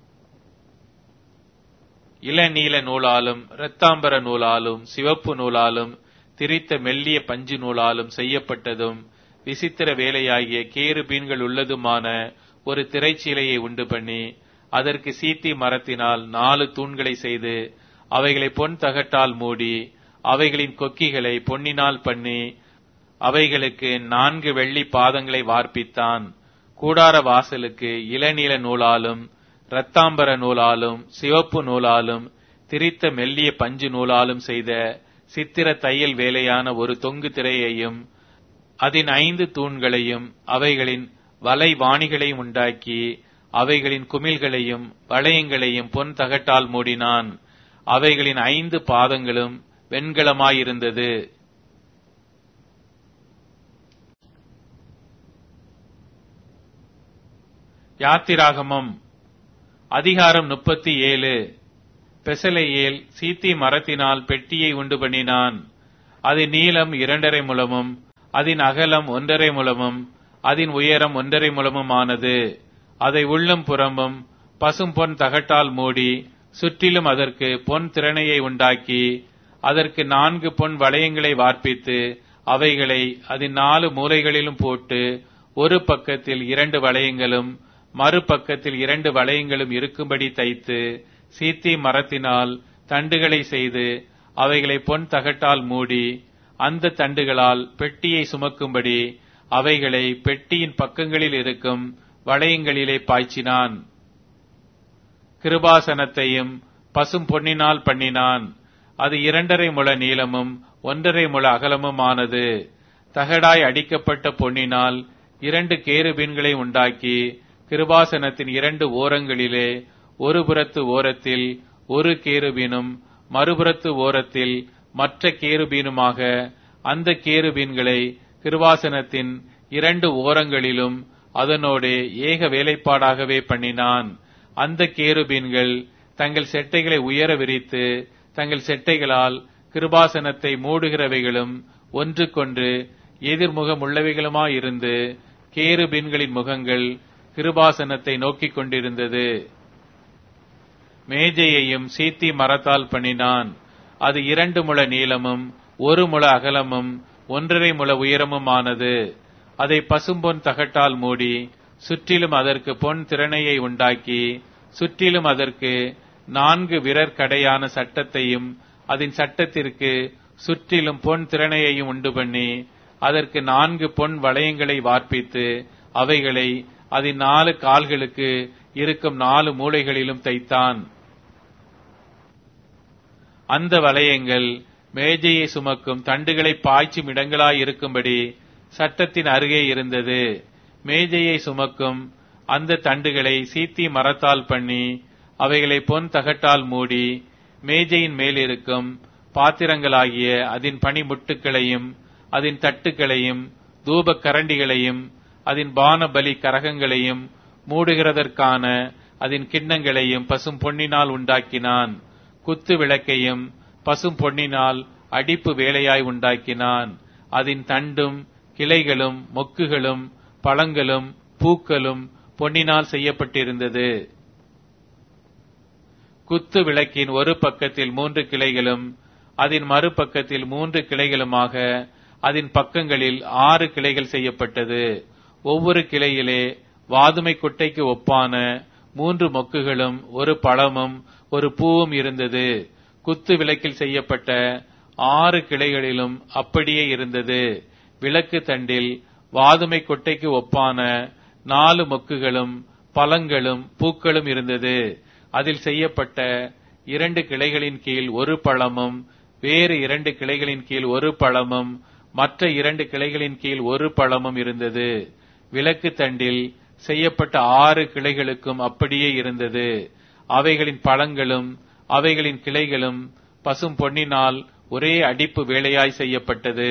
இளநீல நூலாலும் இரத்தாம்பர நூலாலும் சிவப்பு நூலாலும் திரித்த மெல்லிய பஞ்சு நூலாலும் செய்யப்பட்டதும் விசித்திர வேலையாகிய கேருபீன்கள் உள்ளதுமான ஒரு திரைச்சீலையை உண்டு பண்ணி அதற்கு சீத்தி மரத்தினால் 4 தூண்களை செய்து அவைகளை பொன் தகட்டால் மூடி அவைகளின் கொக்கிகளை பொன்னினால் பண்ணி அவைகளுக்கு 4 வெள்ளி பாதங்களை வார்ப்பித்தான். கூடார வாசலுக்கு இளநீல நூலாலும் இரத்தாம்பர நூலாலும் சிவப்பு நூலாலும் திரித்த மெல்லிய பஞ்சு நூலாலும் செய்த சித்திர தையல் வேலையான ஒரு தொங்கு திரையையும் அதன் 5 தூண்களையும் அவைகளின் வலை வாணிகளையும் உண்டாக்கி அவைகளின் குமிழ்களையும் வளையங்களையும் பொன் தகட்டால் மூடினான். அவைகளின் 5 பாதங்களும் வெண்கலமாயிருந்தது. யாத்திராகமம் அதிகாரம் 37. பெசலெயேல் சீத்தி மரத்தினால் பெட்டியை உண்டு பண்ணினான். அதன் நீளம் 2.5 முழமும் அதன் அகலம் 1.5 முழமும் அதன் உயரம் 1.5 முழமும் ஆனது. அதை உள்ளும் புறமும் பசும் பொன் தகட்டால் மூடி சுற்றிலும் அதற்கு பொன் திறனையை உண்டாக்கி அதற்கு 4 பொன் வளையங்களை வார்ப்பித்து அவைகளை அதன் 4 மூலைகளிலும் போட்டு ஒரு பக்கத்தில் 2 வளையங்களும் மறுபக்கத்தில் 2 வளையங்களும் இருக்கும்படி தைத்து சீத்தி மரத்தினால் தண்டுகளை செய்து அவைகளை பொன் தகட்டால் மூடி அந்த தண்டுகளால் பெட்டியை சுமக்கும்படி அவைகளை பெட்டியின் பக்கங்களில் இருக்கும் வளையங்களிலே பாய்ச்சினான். கிருபாசனத்தையும் பசும் பொன்னினால் பண்ணினான். அது 2.5 முழ நீளமும் 1.5 முழ அகலமும் ஆனது. தகடாய் அடிக்கப்பட்ட பொன்னினால் 2 கேருபீன்களை உண்டாக்கி கிருபாசனத்தின் 2 ஓரங்களிலே ஒரு புறத்து ஓரத்தில் ஒரு கேருபீனும் மறுபுறத்து ஓரத்தில் மற்ற கேருபீனுமாக அந்த கேருபீன்களை கிருபாசனத்தின் 2 ஓரங்களிலும் அதனோடே ஏக வேலைப்பாடாகவே பண்ணினான். அந்த கேருபீன்கள் தங்கள் செட்டைகளை உயர விரித்து தங்கள் செட்டைகளால் கிருபாசனத்தை மூடுகிறவைகளும் ஒன்றுக்கொன்று எதிர்முகம் உள்ளவைகளுமாயிருந்து கேருபீன்களின் முகங்கள் கிருபாசனத்தை நோக்கிக் கொண்டிருந்தது. மேஜையையும் சீத்தி மரத்தால் பண்ணினான். அது 2 முழ நீளமும் 1 முழ அகலமும் 1.5 முழ உயரமும் ஆனது. அதை பசும்பொன் தகட்டால் மூடி சுற்றிலும் அதற்கு பொன் திறனையை உண்டாக்கி சுற்றிலும் அதற்கு 4 விரற்கடையான சட்டத்தையும் அதன் சட்டத்திற்கு சுற்றிலும் பொன் திறனையையும் உண்டு பண்ணி அதற்கு 4 பொன் வளையங்களை வார்ப்பித்து அவைகளை அதன் 4 கால்களுக்கு இருக்கும் 4 மூலைகளிலும் தைத்தான். அந்த வளையங்கள் மேஜையை சுமக்கும் தண்டுகளை பாய்ச்சும் இடங்களாய் இருக்கும்படி சட்டத்தின் அருகே இருந்தது. மேஜையை சுமக்கும் அந்த தண்டுகளை சீத்தி மரத்தால் பண்ணி அவைகளை பொன் தகட்டால் மூடி மேஜையின் மேல் இருக்கும் பாத்திரங்களாகிய அதன் பனிமுட்டுகளையும் அதன் தட்டுகளையும் தூப கரண்டிகளையும் அதன் பானபலி கரகங்களையும் மூடுகிறதற்கான அதன் கிண்ணங்களையும் பசும் பொன்னினால் உண்டாக்கினான். குத்து விளக்கையும் பசும் பொன்னினால் அடிப்பு வேலையாய் உண்டாக்கினான். அதன் தண்டும் கிளைகளும் மொக்குகளும் பழங்களும் பூக்களும் பொன்னினால் செய்யப்பட்டிருந்தது. குத்து விளக்கின் ஒரு பக்கத்தில் 3 கிளைகளும் அதன் மறுபக்கத்தில் 3 கிளைகளுமாக அதன் பக்கங்களில் 6 கிளைகள் செய்யப்பட்டது. ஒவ்வொரு கிளையிலே வாதுமை குட்டைக்கு ஒப்பான 3 மொக்குகளும் ஒரு பழமும் ஒரு பூவும் இருந்தது. குத்து விளக்கில் செய்யப்பட்ட 6 கிளைகளிலும் அப்படியே இருந்தது. விளக்கு தண்டில் வாதுமை கொட்டைக்கு ஒப்பான 4 மொக்குகளும் பழங்களும் பூக்களும் இருந்தது. அதில் செய்யப்பட்ட 2 கிளைகளின் கீழ் ஒரு பழமும் வேறு 2 கிளைகளின் கீழ் ஒரு பழமும் மற்ற 2 கிளைகளின் கீழ் ஒரு பழமும் இருந்தது. விளக்கு தண்டில் செய்யப்பட்ட 6 கிளைகளுக்கும் அப்படியே இருந்தது. அவைகளின் பழங்களும் அவைகளின் கிளைகளும் பசும் பொன்னினால் ஒரே அடிப்பு வேலையாய் செய்யப்பட்டது.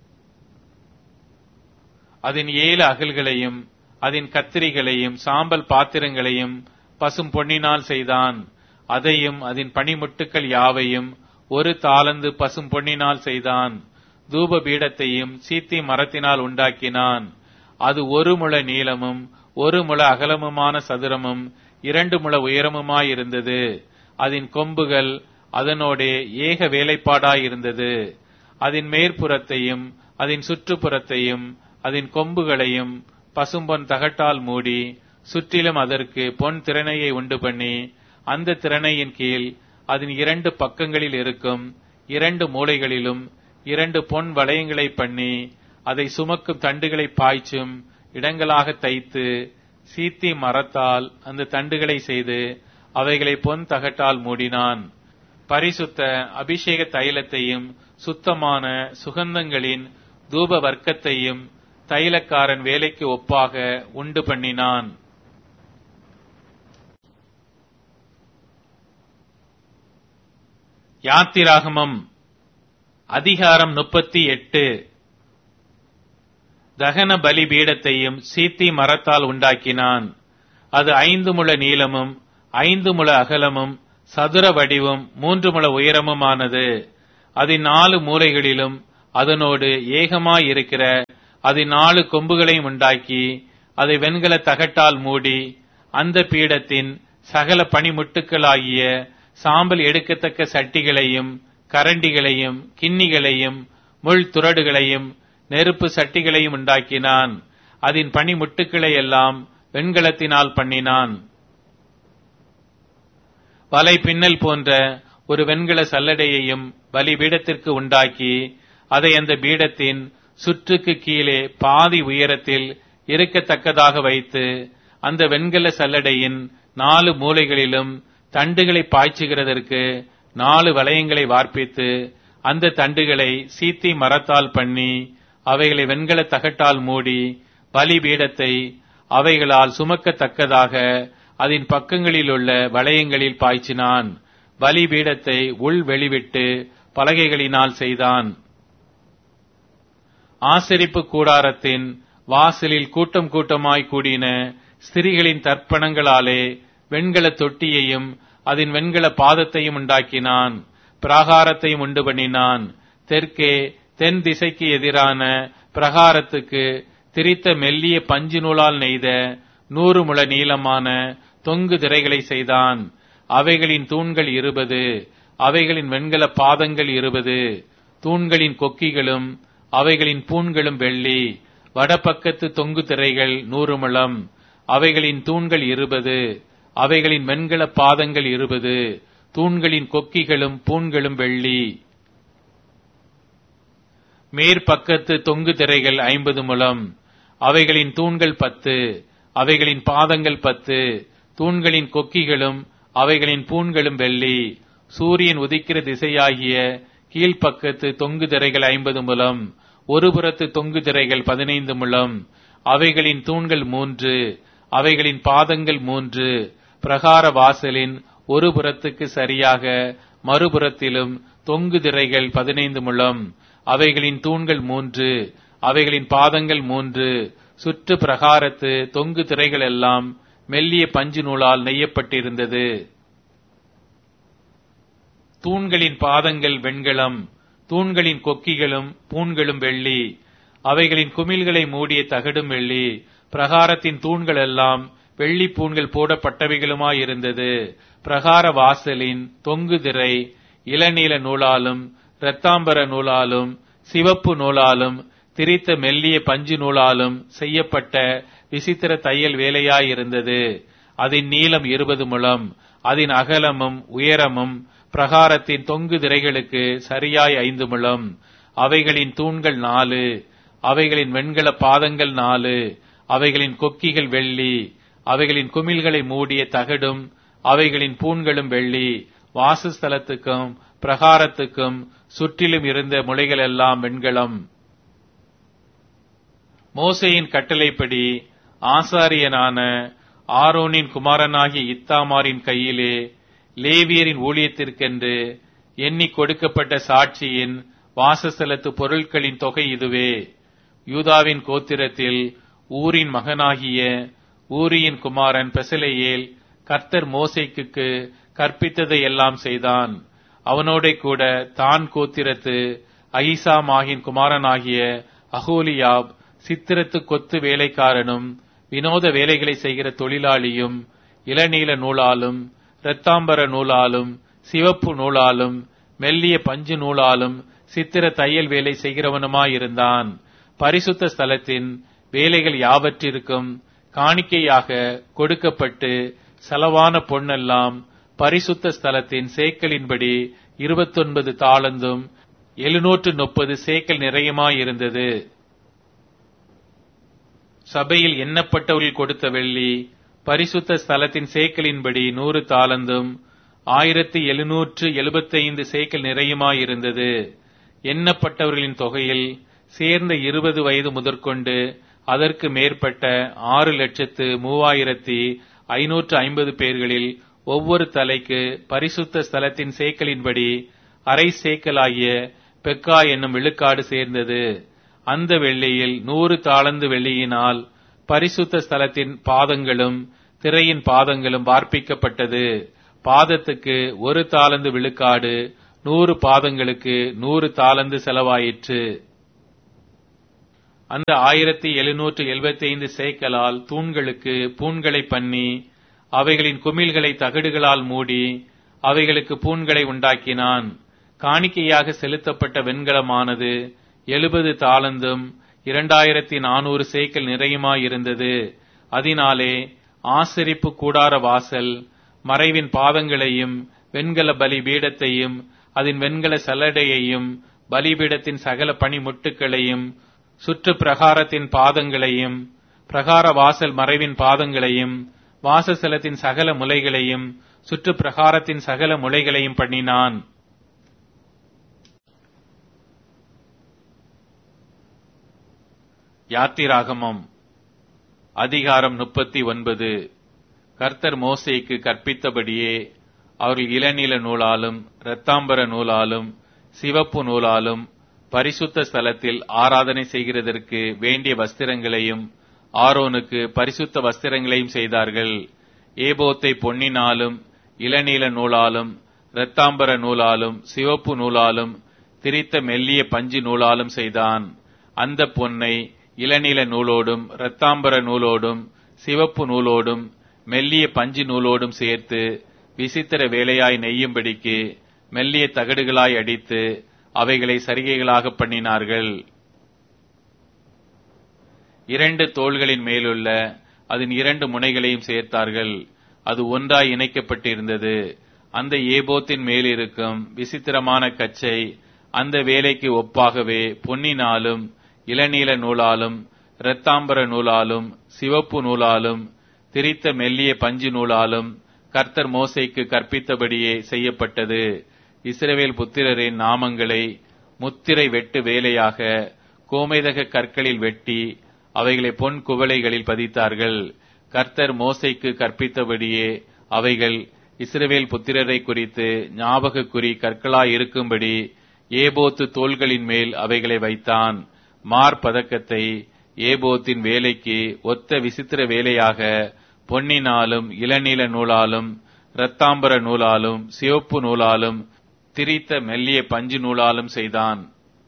அதன் 7 அகல்களையும் அதன் கத்திரிகளையும் சாம்பல் பாத்திரங்களையும் பசும் பொன்னினால் செய்தான். அதையும் அதன் பனிமுட்டுக்கள் யாவையும் 1 தாலந்து பசும் பொன்னினால் செய்தான். தூப பீடத்தையும் சீத்தி மரத்தினால் உண்டாக்கினான். அது 1 முழ நீளமும் 1 முழ அகலமுமான சதுரமும் 2 முழ உயரமுமாயிருந்தது. அதன் கொம்புகள் அதனோடே ஏக வேலைப்பாடாயிருந்தது. அதன் மேற்புறத்தையும் அதன் சுற்றுப்புறத்தையும் அதன் கொம்புகளையும் பசும்பொன் தகட்டால் மூடி சுற்றிலும் அதற்கு பொன் திறனையை உண்டு பண்ணி அந்த திறனையின் கீழ் அதன் 2 பக்கங்களில் இருக்கும் 2 மூலைகளிலும் 2 பொன் வளையங்களை பண்ணி அதை சுமக்கும் தண்டுகளை பாய்ச்சும் இடங்களாக தைத்து சீத்தி மரத்தால் அந்த தண்டுகளை செய்து அவைகளை பொன் தகட்டால் மூடினான். பரிசுத்த அபிஷேக தைலத்தையும் சுத்தமான சுகந்தங்களின் தூப வர்க்கத்தையும் தைலக்காரன் வேலைக்கு ஒப்பாக உண்டு பண்ணினான். யாத்திராகமம் அதிகாரம் 38. தகன பலி பீடத்தையும் சீத்தி மரத்தால் உண்டாக்கினான். அது 5 முழ நீளமும் 5 முழ அகலமும் சதுர வடிவும் 3 முழ உயரமுமானது. அதன் 4 மூலைகளிலும் அதனோடு ஏகமாயிருக்கிற அதன் 4 கொம்புகளையும் உண்டாக்கி அதை வெண்கல தகட்டால் மூடி அந்த பீடத்தின் சகல பணிமுட்டுக்களாகிய சாம்பல் எடுக்கத்தக்க சட்டிகளையும் கரண்டிகளையும் கிண்ணிகளையும் முள் துறடுகளையும் நெருப்பு சட்டிகளையும் உண்டாக்கினான். அதன் பணிமுட்டுக்களை எல்லாம் வெண்கலத்தினால் பண்ணினான். வலை பின்னல் போன்ற ஒரு வெண்கல சல்லடையையும் பலிபீடத்திற்கு உண்டாக்கி அதை அந்த பீடத்தின் சுற்றுக்கு கீழே பாதி உயரத்தில் இருக்கத்தக்கதாக வைத்து அந்த வெண்கல சல்லடையின் 4 மூலைகளிலும் தண்டுகளை பாய்ச்சுகிறதற்கு 4 வளையங்களை வார்ப்பித்து அந்த தண்டுகளை சீத்தி மரத்தால் பண்ணி அவைகளை வெண்கல தகட்டால் மூடி பலிபீடத்தை அவைகளால் சுமக்கத்தக்கதாக அதன் பக்கங்களிலுள்ள வளையங்களில் பாய்ச்சினான். பலிபீடத்தை உள் வெளிவிட்டு பலகைகளினால் செய்தான். ஆசரிப்பு கூடாரத்தின் வாசலில் கூட்டம் கூட்டமாய் கூடின ஸ்திரீகளின் தர்ப்பணங்களாலே வெண்கல தொட்டியையும் அதன் வெண்கல பாதத்தையும் உண்டாக்கினான். பிராகாரத்தையும் உண்டு பண்ணினான். தெற்கே தென் திசைக்கு எதிரான பிரகாரத்துக்கு திரித்த மெல்லிய பஞ்சு நூலால் நெய்த 100 முழ நீளமான தொங்கு திரைகளை செய்தான். அவைகளின் தூண்கள் 20, அவைகளின் வெண்கல பாதங்கள் 20, தூண்களின் கொக்கிகளும் அவைகளின் பூண்களும் வெள்ளி. வடபக்கத்து தொங்கு திரைகள் 100 முழம், அவைகளின் தூண்கள் 20, அவைகளின் வெண்கல பாதங்கள் 20, தூண்களின் கொக்கிகளும் பூண்களும் வெள்ளி. மேற்பக்கத்து தொங்கு திரைகள் 50 முழம், அவைகளின் தூண்கள் 10, அவைகளின் பாதங்கள் 10, தூண்களின் கொக்கிகளும் அவைகளின் பூண்களும் வெள்ளி. சூரியன் உதிக்கிற திசையாகிய கீழ்ப்பக்கத்து தொங்கு திரைகள் 50 முழம், ஒரு புறத்து தொங்கு திரைகள் 15 முழம், அவைகளின் தூண்கள் 3, அவைகளின் பாதங்கள் 3. பிரகார வாசலின் ஒரு புறத்துக்கு சரியாக மறுபுறத்திலும் தொங்கு திரைகள் 15 முழம், அவைகளின் தூண்கள் 3, அவைகளின் பாதங்கள் 3. சுற்று பிரகாரத்து தொங்கு திரைகள் எல்லாம் மெல்லிய பஞ்சு நூலால் நெய்யப்பட்டிருந்தது. தூண்களின் பாதங்கள் வெண்கலம், தூண்களின் கொக்கிகளும் பூண்களும் வெள்ளி, அவைகளின் குமிழ்களை மூடிய தகடும் வெள்ளி. பிரகாரத்தின் தூண்கள் எல்லாம் வெள்ளி பூண்கள் போடப்பட்டவைகளுமாயிருந்தது. பிரகார வாசலின் தொங்கு திரை இளநீல நூலாலும் இரத்தாம்பர நூலாலும் சிவப்பு நூலாலும் திரித்த மெல்லிய பஞ்சு நூலாலும் செய்யப்பட்ட விசித்திர தையல் வேலையாயிருந்தது. அதன் நீளம் 20 முழம், அதன் அகலமும் உயரமும் பிரகாரத்தின் தொங்கு திரைகளுக்கு சரியாய் 5 முழம். அவைகளின் தூண்கள் 4, அவைகளின் வெண்கல பாதங்கள் 4, அவைகளின் கொக்கிகள் வெள்ளி, அவைகளின் குமிழ்களை மூடிய தகடும் அவைகளின் பூண்களும் வெள்ளி. வாசஸ்தலத்துக்கும் பிரகாரத்துக்கும் சுற்றிலும் இருந்த முளைகள் எல்லாம் வெண்கலம். மோசேயின் கட்டளைப்படி ஆசாரியனான ஆரோனின் குமாரனாகிய இத்தாமாரின் கையிலே லேவியரின் ஊழியத்திற்கென்று எண்ணி கொடுக்கப்பட்ட சாட்சியின் வாசஸ்தலத்து பொருட்களின் தொகை இதுவே. யூதாவின் கோத்திரத்தில் ஊரின் மகனாகிய ஊரியின் குமாரன் பெசலெயேல் கர்த்தர் மோசேக்கு கற்பித்ததை எல்லாம் செய்தான். அவனோட கூட தான் கோத்திரத்து அகிசாமாகின் குமாரனாகிய அகோலியாப் சித்திரத்து கொத்து வேலைக்காரனும் வினோத வேலைகளை செய்கிற தொழிலாளியும் இளநீல நூலாலும் இரத்தாம்பர நூலாலும் சிவப்பு நூலாலும் மெல்லிய பஞ்சு நூலாலும் சித்திர தையல் வேலை செய்கிறவனுமாயிருந்தான். பரிசுத்த ஸ்தலத்தின் வேலைகள் யாவற்றிற்கும் காணிக்கையாக கொடுக்கப்பட்டு செலவான பொன்னெல்லாம் பரிசுத்த ஸ்தலத்தின் சேக்கலின்படி 29 தாலந்தும் 730 சேக்கல் நிறையுமாயிருந்தது. சபையில் எண்ணப்பட்டவர்கள் கொடுத்த வெள்ளி பரிசுத்த ஸ்தலத்தின் சேக்கலின்படி 100 தாலந்தும் 1775 சேக்கல் நிறையுமாயிருந்தது. எண்ணப்பட்டவர்களின் தொகையில் சேர்ந்த 20 வயது முதற்கொண்டு அதற்கு மேற்பட்ட 6,35,550 பேர்களில் ஒவ்வொரு தலைக்கு பரிசுத்த ஸ்தலத்தின் சேக்கலின்படி அரை சேக்கலாகிய பெக்கா என்னும் விழுக்காடு சேர்ந்தது. அந்த வெள்ளியில் 100 தாலந்து வெள்ளியினால் பரிசுத்த ஸ்தலத்தின் பாதங்களும் திரையின் பாதங்களும் வார்ப்பிக்கப்பட்டது. பாதத்துக்கு 1 தாலந்து விழுக்காடு, 100 பாதங்களுக்கு 100 தாலந்து செலவாயிற்று. அந்த 1775 சேக்கலால் தூண்களுக்கு பூண்களை பண்ணி, அவைகளின் குமிழ்களை தகடுகளால் மூடி, அவைகளுக்கு பூண்களை உண்டாக்கினான். காணிக்கையாக செலுத்தப்பட்ட வெண்கலமானது 70 தாலந்தும் 2400 சேக்கல் நிறையுமாயிருந்தது. அதனாலே ஆசரிப்பு கூடார வாசல், மறைவின் பாதங்களையும், வெண்கல பலி பீடத்தையும், அதன் வெண்கல சல்லடையையும், பலிபீடத்தின் சகல பணிமுட்டுகளையும், சுற்று பிரகாரத்தின் பாதங்களையும், பிரகார வாசல் மறைவின் பாதங்களையும், வாசஸ்தலத்தின் சகல முலைகளையும், சுற்று பிரகாரத்தின் சகல முலைகளையும் பண்ணினான். யாத்திராகமம் அதிகாரம் 39. கர்த்தர் மோசேக்கு கற்பித்தபடியே அவர்கள் இளநீல நூலாலும் இரத்தாம்பர நூலாலும் சிவப்பு நூலாலும் பரிசுத்த ஸ்தலத்தில் ஆராதனை செய்கிறதற்கு வேண்டிய வஸ்திரங்களையும் ஆரோனுக்கு பரிசுத்த வஸ்திரங்களையும் செய்தார்கள். ஏபோத்தை பொன்னினாலும் இளநீல நூலாலும் இரத்தாம்பர நூலாலும் சிவப்பு நூலாலும் திரித்த மெல்லிய பஞ்சு நூலாலும் செய்தான். அந்த பொன்னை இளநீல நூலோடும் இரத்தாம்பர நூலோடும் சிவப்பு நூலோடும் மெல்லிய பஞ்சு நூலோடும் சேர்த்து விசித்திர வேலையாய் நெய்யும்படிக்கு மெல்லிய தகடுகளாய் அடித்து அவைகளை சரிகைகளாக பண்ணினார்கள். 2 தோள்களின் மேலுள்ள அதன் 2 முனைகளையும் சேர்த்தார்கள். அது ஒன்றாய் இணைக்கப்பட்டிருந்தது. அந்த ஏபோத்தின் மேலிருக்கும் விசித்திரமான கச்சை அந்த வேலைக்கு ஒப்பாகவே பொன்னினாலும் இளநீல நூலாலும் இரத்தாம்பர நூலாலும் சிவப்பு நூலாலும் திரித்த மெல்லிய பஞ்சு நூலாலும் கர்த்தர் மோசேக்கு கற்பித்தபடியே செய்யப்பட்டது. இஸ்ரவேல் புத்திரரின் நாமங்களை முத்திரை வெட்டு வேலையாக கோமேதக கற்களில் வெட்டி அவைகளை பொன் குவளைகளில் பதித்தார்கள். கர்த்தர் மோசேக்கு கற்பித்தபடியே அவைகள் இஸ்ரவேல் புத்திரரை குறித்து ஞாபக குறி கற்களாய் இருக்கும்படி ஏபோத்து தோள்களின் மேல் அவைகளை வைத்தான். மார்பதக்கத்தை ஏபோத்தின் வேலைக்கு ஒத்த விசித்திர வேலையாக பொன்னினாலும் இளநீல நூலாலும் இரத்தாம்பர நூலாலும் சிவப்பு நூலாலும் திரித்த மெல்லிய பஞ்சு நூலாலும் செய்தான்.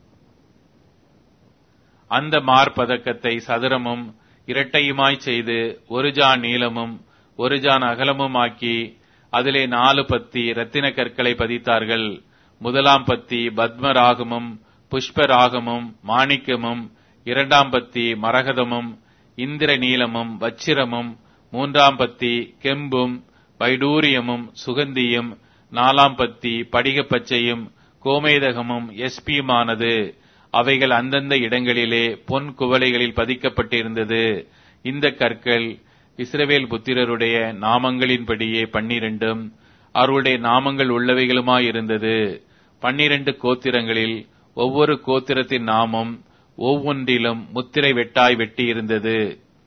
அந்த மார்பதக்கத்தை சதுரமும் இரட்டையுமாய் செய்து 1 ஜான் நீளமும் 1 ஜான் அகலமுமாக்கி அதிலே 4 பத்தி இரத்தின கற்களை பதித்தார்கள். முதலாம் பத்தி பத்மராகமும் புஷ்பராகமும் மாணிக்கமும், 2ஆம் பத்தி மரகதமும் இந்திர நீலமும் வச்சிரமும், 3ஆம் பத்தி கெம்பும் வைடூரியமும் சுகந்தியும், 4ஆம் பத்தி படிக பச்சையும் கோமேதகமும் எஸ்பியுமானது. அவைகள் அந்தந்த இடங்களிலே பொன் குவளைகளில் பதிக்கப்பட்டிருந்தது. இந்த கற்கள் இஸ்ரவேல் புத்திரருடைய நாமங்களின்படியே 12 அவர்களுடைய நாமங்கள் உள்ளவைகளுமாயிருந்தது. 12 கோத்திரங்களில் ஒவ்வொரு கோத்திரத்தின் நாமம் ஒவ்வொன்றிலும் முத்திரை வெட்டாய் வெட்டியிருந்தது.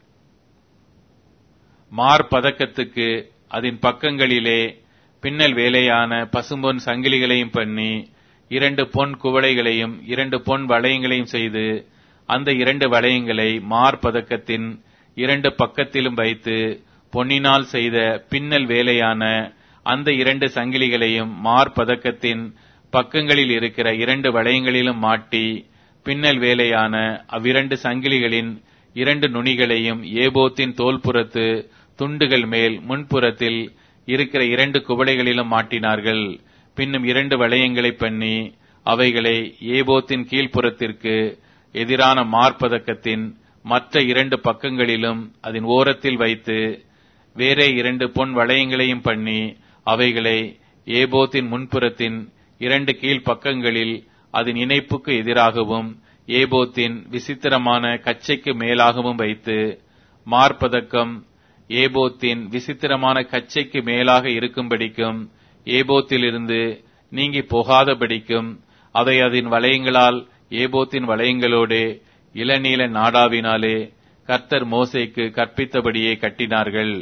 மார்பதக்கத்துக்கு அதன் பக்கங்களிலே பின்னல் வேலையான பசும்பொன் சங்கிலிகளையும் பண்ணி 2 பொன் குவளைகளையும் 2 பொன் வளையங்களையும் செய்து அந்த 2 வளையங்களை மார்பதக்கத்தின் 2 பக்கத்திலும் வைத்து பொன்னினால் செய்த பின்னல் வேலையான அந்த 2 சங்கிலிகளையும் மார்பதக்கத்தின் பக்கங்களில் இருக்கிற 2 வளையங்களிலும் மாட்டி பின்னல் வேலையான அவ்விரண்டு சங்கிலிகளின் 2 நுனிகளையும் ஏபோத்தின் தோல்புறத்து துண்டுகள் மேல் முன்புறத்தில் இருக்கிற 2 குவளைகளிலும் மாட்டினார்கள். பின்னும் 2 வளையங்களை பண்ணி அவைகளை ஏபோத்தின் கீழ்ப்புறத்திற்கு எதிரான மார்பதக்கத்தின் மற்ற 2 பக்கங்களிலும் அதன் ஓரத்தில் வைத்து வேறே 2 பொன் வளையங்களையும் பண்ணி அவைகளை ஏபோத்தின் முன்புறத்தின் 2 கீழ் பக்கங்களில் அதன் இணைப்புக்கு எதிராகவும் ஏபோத்தின் விசித்திரமான கச்சைக்கு மேலாகவும் வைத்து மார்பதக்கம் ஏபோத்தின் விசித்திரமான கச்சைக்கு மேலாக இருக்கும்படிக்கும் ஏபோத்திலிருந்து நீங்கி போகாதபடிக்கும் அதை அதன் வளையங்களால் ஏபோத்தின் வளையங்களோடு இளநீல நாடாவினாலே கர்த்தர் மோசேக்கு கற்பித்தபடியே கட்டினார்கள்.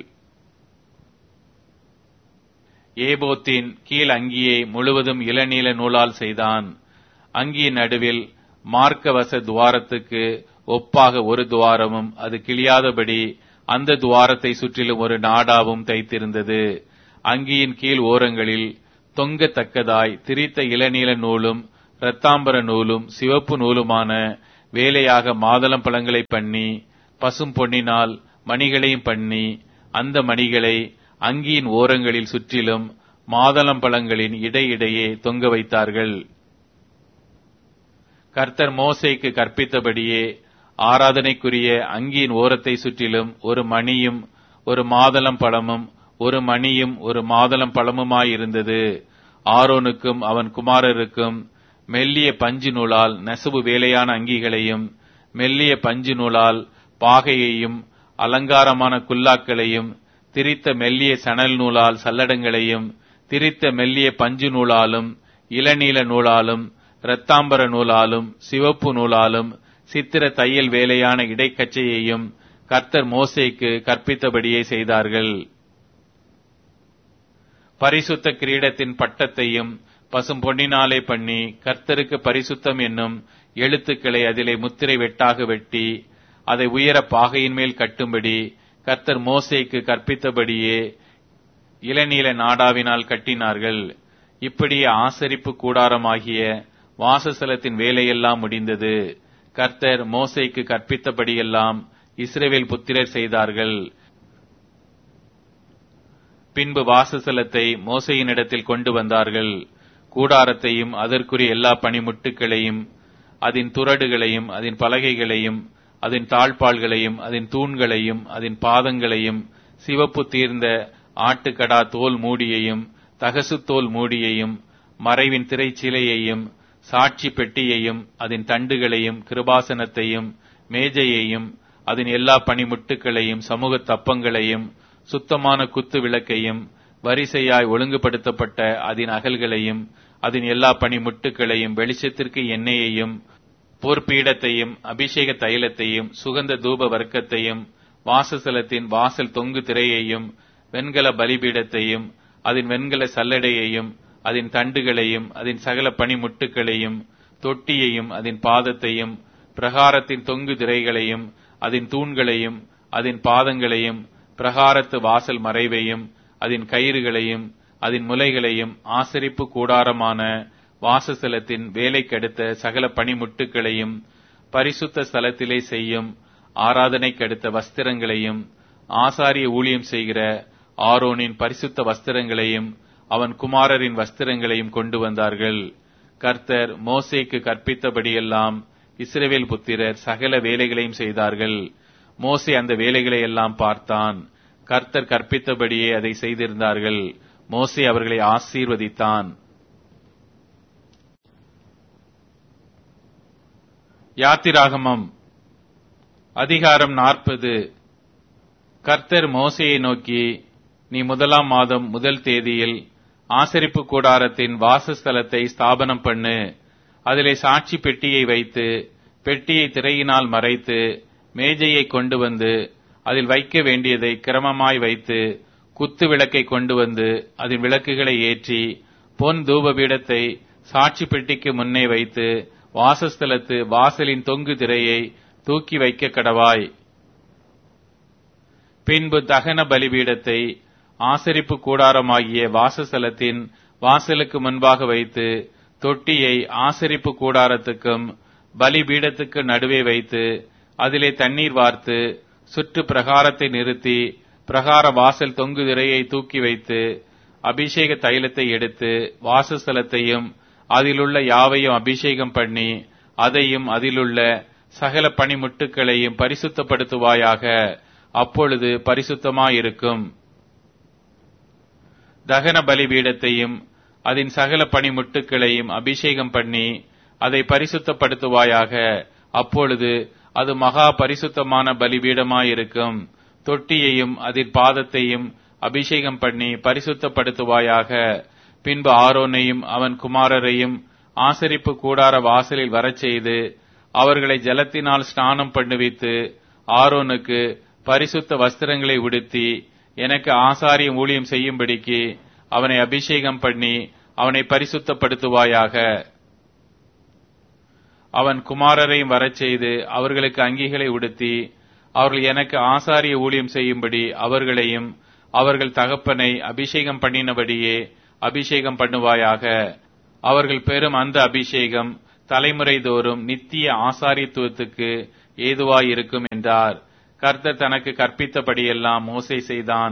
ஏபோத்தின் கீழ் அங்கியை முழுவதும் இளநீல நூலால் செய்தான். அங்கியின் நடுவில் மார்க்கவச துவாரத்துக்கு ஒப்பாக ஒரு துவாரமும் அது கிழியாதபடி அந்த துவாரத்தை சுற்றிலும் ஒரு நாடாவும் தைத்திருந்தது. அங்கியின் கீழ் ஓரங்களில் தொங்கத்தக்கதாய் திரித்த இளநீல நூலும் இரத்தாம்பர நூலும் சிவப்பு நூலுமான வேலையாக மாதளம் பழங்களை பண்ணி பசும் பொன்னினால் மணிகளையும் பண்ணி அந்த மணிகளை அங்கியின் ஓரங்களில் சுற்றிலும் மாதளம் பழங்களின் இடையிடையே தொங்க வைத்தார்கள். கர்த்தர் மோசேக்கு கற்பித்தபடியே ஆராதனைக்குரிய அங்கியின் ஓரத்தை சுற்றிலும் ஒரு மணியும் ஒரு மாதளம் பழமும் ஒரு மணியும் ஒரு மாதளம் பழமுமாயிருந்தது. ஆரோனுக்கும் அவன் குமாரருக்கும் மெல்லிய பஞ்சு நூலால் நெசவு வேலையான அங்கிகளையும் மெல்லிய பஞ்சு நூலால் பாகையையும் அலங்காரமான குல்லாக்களையும் திரித்த மெல்லிய சணல் நூலால் சல்லடங்களையும் திரித்த மெல்லிய பஞ்சு நூலாலும் இளநீல நூலாலும் இரத்தாம்பர நூலாலும் சிவப்பு நூலாலும் சித்திர தையல் வேலையான இடைக்கச்சையையும் கர்த்தர் மோசேக்கு கற்பித்தபடியே செய்தார்கள். பரிசுத்த கிரீடத்தின் பட்டத்தையும் பசும் பொன்னினாலே பண்ணி கர்த்தருக்கு பரிசுத்தம் என்னும் எழுத்துக்களை அதிலே முத்திரை வெட்டாக வெட்டி அதை உயர பாகையின் மேல் கட்டும்படி கர்த்தர் மோசேக்கு கற்பித்தபடியே இளநீல நாடாவினால் கட்டினார்கள். இப்படியே ஆசரிப்பு கூடாரமாகிய வாசஸ்தலத்தின் வேலையெல்லாம் முடிந்தது. கர்த்தர் மோசேக்கு கற்பித்தபடியெல்லாம் இஸ்ரவேல் புத்திரர் செய்தார்கள். பின்பு வாசஸ்தலத்தை மோசேயினிடத்தில் கொண்டு வந்தார்கள். கூடாரத்தையும் அதற்குரிய எல்லா பணிமுட்டுகளையும் அதன் துறடுகளையும் அதன் பலகைகளையும் அதன் தாழ்பாள்களையும் அதன் தூண்களையும் அதன் பாதங்களையும் சிவப்பு தீர்ந்த ஆட்டுக்கடா தோல் மூடியையும் தகசு தோல் மூடியையும் மறைவின் திரைச்சிலையையும் சாட்சி பெட்டியையும் அதன் தண்டுகளையும் கிருபாசனத்தையும் மேஜையையும் அதன் எல்லா பணிமுட்டுகளையும் சமூக தப்பங்களையும் சுத்தமான குத்து விளக்கையும் வரிசையாய் ஒழுங்குபடுத்தப்பட்ட அதன் அகல்களையும் அதன் எல்லா பணிமுட்டுகளையும் வெளிச்சத்திற்கு எண்ணெயையும் போர்ப்பீடத்தையும் அபிஷேக தைலத்தையும் சுகந்த தூப வர்க்கத்தையும் வாசஸ்தலத்தின் வாசல் தொங்கு திரையையும் வெண்கல பலிபீடத்தையும் அதன் வெண்கல சல்லடையையும் அதன் தண்டுகளையும் அதன் சகல பணிமுட்டுகளையும் தொட்டியையும் அதன் பாதத்தையும் பிரகாரத்தின் தொங்கு திரைகளையும் அதன் தூண்களையும் அதன் பாதங்களையும் பிரகாரத்து வாசல் மறைவையும் அதன் கயிறுகளையும் அதன் முலைகளையும் ஆசரிப்பு கூடாரமான வாசஸ்தலத்தின் வேலைக்கடுத்த சகல பணிமுட்டுகளையும் பரிசுத்த ஸ்தலத்திலே செய்யும் ஆராதனைக்கடுத்த வஸ்திரங்களையும் ஆசாரிய ஊழியம் செய்கிற ஆரோனின் பரிசுத்த வஸ்திரங்களையும் அவன் குமாரரின் வஸ்திரங்களையும் கொண்டு வந்தார்கள். கர்த்தர் மோசேக்கு கற்பித்தபடியெல்லாம் இஸ்ரவேல் புத்திரர் சகல வேலைகளையும் செய்தார்கள். மோசே அந்த வேலைகளை எல்லாம் பார்த்தான். கர்த்தர் கற்பித்தபடியே அதை செய்திருந்தார்கள். மோசே அவர்களை ஆசீர்வதித்தான். யாத்திராகமம் அதிகாரம் 40. கர்த்தர் மோசேயை நோக்கி, நீ 1ஆம் மாதம் 1 தேதியில் ஆசரிப்பு கூடாரத்தின் வாசஸ்தலத்தை ஸ்தாபனம் பண்ணு. அதிலே சாட்சி பெட்டியை வைத்து பெட்டியை திரையினால் மறைத்து மேஜையை கொண்டு வந்து அதில் வைக்க வேண்டியதை கிரமமாய் வைத்து குத்து விளக்கை கொண்டு வந்து அதன் விளக்குகளை ஏற்றி பொன் தூபபீடத்தை சாட்சி பெட்டிக்கு முன்னே வைத்து வாசஸ்தலத்து வாசலின் தொங்கு திரையை தூக்கி வைக்க கடவாய். பின்பு தகன பலிபீடத்தை ஆசரிப்பு கூடாரமாகிய வாசஸ்தலத்தின் வாசலுக்கு முன்பாக வைத்து தொட்டியை ஆசரிப்பு கூடாரத்துக்கும் பலிபீடத்துக்கு நடுவே வைத்து அதிலே தண்ணீர் வார்த்து சுற்று பிரகாரத்தை நிறுத்தி பிரகார வாசல் தொங்கு திரையை தூக்கி வைத்து அபிஷேக தைலத்தை எடுத்து வாசஸ்தலத்தையும் அதிலுள்ள யாவையும் அபிஷேகம் பண்ணி அதையும் அதிலுள்ள சகல பணிமுட்டுகளையும் பரிசுத்தப்படுத்துவாயாக. அப்பொழுது பரிசுத்தமாயிருக்கும். தகன பலிபீடத்தையும் அதன் சகல பணிமுட்டுகளையும் அபிஷேகம் பண்ணி அதை பரிசுத்தப்படுத்துவாயாக. அப்பொழுது அது மகா பரிசுத்தமான பலிபீடமாயிருக்கும். தொட்டியையும் அதன் பாதத்தையும் அபிஷேகம் பண்ணி பரிசுத்தப்படுத்துவாயாக. பின்பு ஆரோனையும் அவன் குமாரரையும் ஆசரிப்பு கூடார வாசலில் வரச் செய்து அவர்களை ஜலத்தினால் ஸ்நானம் பண்ணுவித்து ஆரோனுக்கு பரிசுத்த வஸ்திரங்களை உடுத்தி எனக்கு ஆசாரியம் ஊழியம் செய்யும்படிக்கு அவனை அபிஷேகம் பண்ணி அவனை பரிசுத்தப்படுத்துவாயாக. அவன் குமாரரையும் வரச் செய்து அவர்களுக்கு அங்கிகளை உடுத்தி அவர்கள் எனக்கு ஆசாரிய ஊழியம் செய்யும்படி அவர்களையும் அவர்கள் தகப்பனை அபிஷேகம் பண்ணினபடியே அபிஷேகம் பண்ணுவாயாக. அவர்கள் பெறும் அந்த அபிஷேகம் தலைமுறை தோறும் நித்திய ஆசாரியத்துவத்துக்கு ஏதுவாயிருக்கும் என்றார். கர்த்தர் தனக்கு கற்பித்தபடியெல்லாம் மோசே செய்தான்.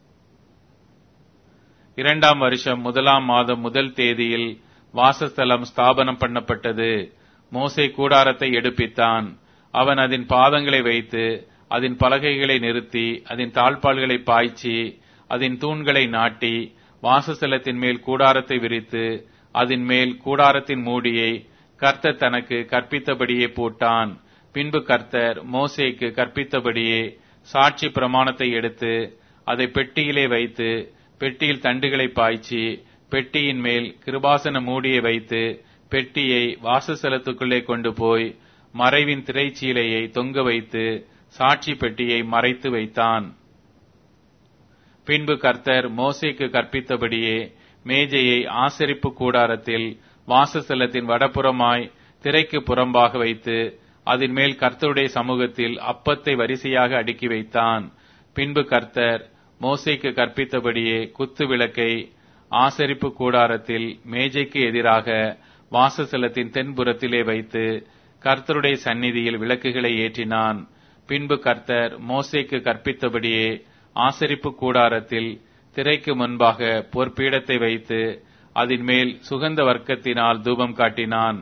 2ஆம் வருஷம் 1ஆம் மாதம் 1 தேதியில் வாசஸ்தலம் ஸ்தாபனம் பண்ணப்பட்டது. மோசே கூடாரத்தை எடுப்பித்தான். அவன் அதன் பாதங்களை வைத்து அதன் பலகைகளை நிறுத்தி அதன் தாழ்பாள்களை பாய்ச்சி அதன் தூண்களை நாட்டி வாசஸ்தலத்தின் மேல் கூடாரத்தை விரித்து அதன் மேல் கூடாரத்தின் மூடியை கர்த்தர் தனக்கு கற்பித்தபடியே போட்டான். பின்பு கர்த்தர் மோசேக்கு கற்பித்தபடியே சாட்சி பிரமாணத்தை எடுத்து அதை பெட்டியிலே வைத்து பெட்டியில் தண்டுகளை பாய்ச்சி பெட்டியின் மேல் கிருபாசன மூடியை வைத்து பெட்டியை வாசஸ்தலத்துக்குள்ளே கொண்டு போய் மறைவின் திரைச்சீலையை தொங்க வைத்து சாட்சி பெட்டியை மறைத்து வைத்தான். பின்பு கர்த்தர் மோசேக்கு கற்பித்தபடியே மேஜையை ஆசரிப்பு கூடாரத்தில் வாசஸ்தலத்தின் வடபுறமாய் திரைக்கு புறம்பாக வைத்து அதன் மேல் கர்த்தருடைய சமூகத்தில் அப்பத்தை வரிசையாக அடுக்கி வைத்தான். பின்பு கர்த்தர் மோசேக்கு கற்பித்தபடியே குத்து விளக்கை ஆசரிப்பு கூடாரத்தில் மேஜைக்கு எதிராக வாசஸ்தலத்தின் தென்புறத்திலே வைத்து கர்த்தருடைய சந்நிதியில் விளக்குகளை ஏற்றினான். பின்பு கர்த்தர் மோசேக்கு கற்பித்தபடியே ஆசரிப்பு கூடாரத்தில் திரைக்கு முன்பாக பொற்பீடத்தை வைத்து அதன் மேல் சுகந்த வர்க்கத்தினால் தூபம் காட்டினான்.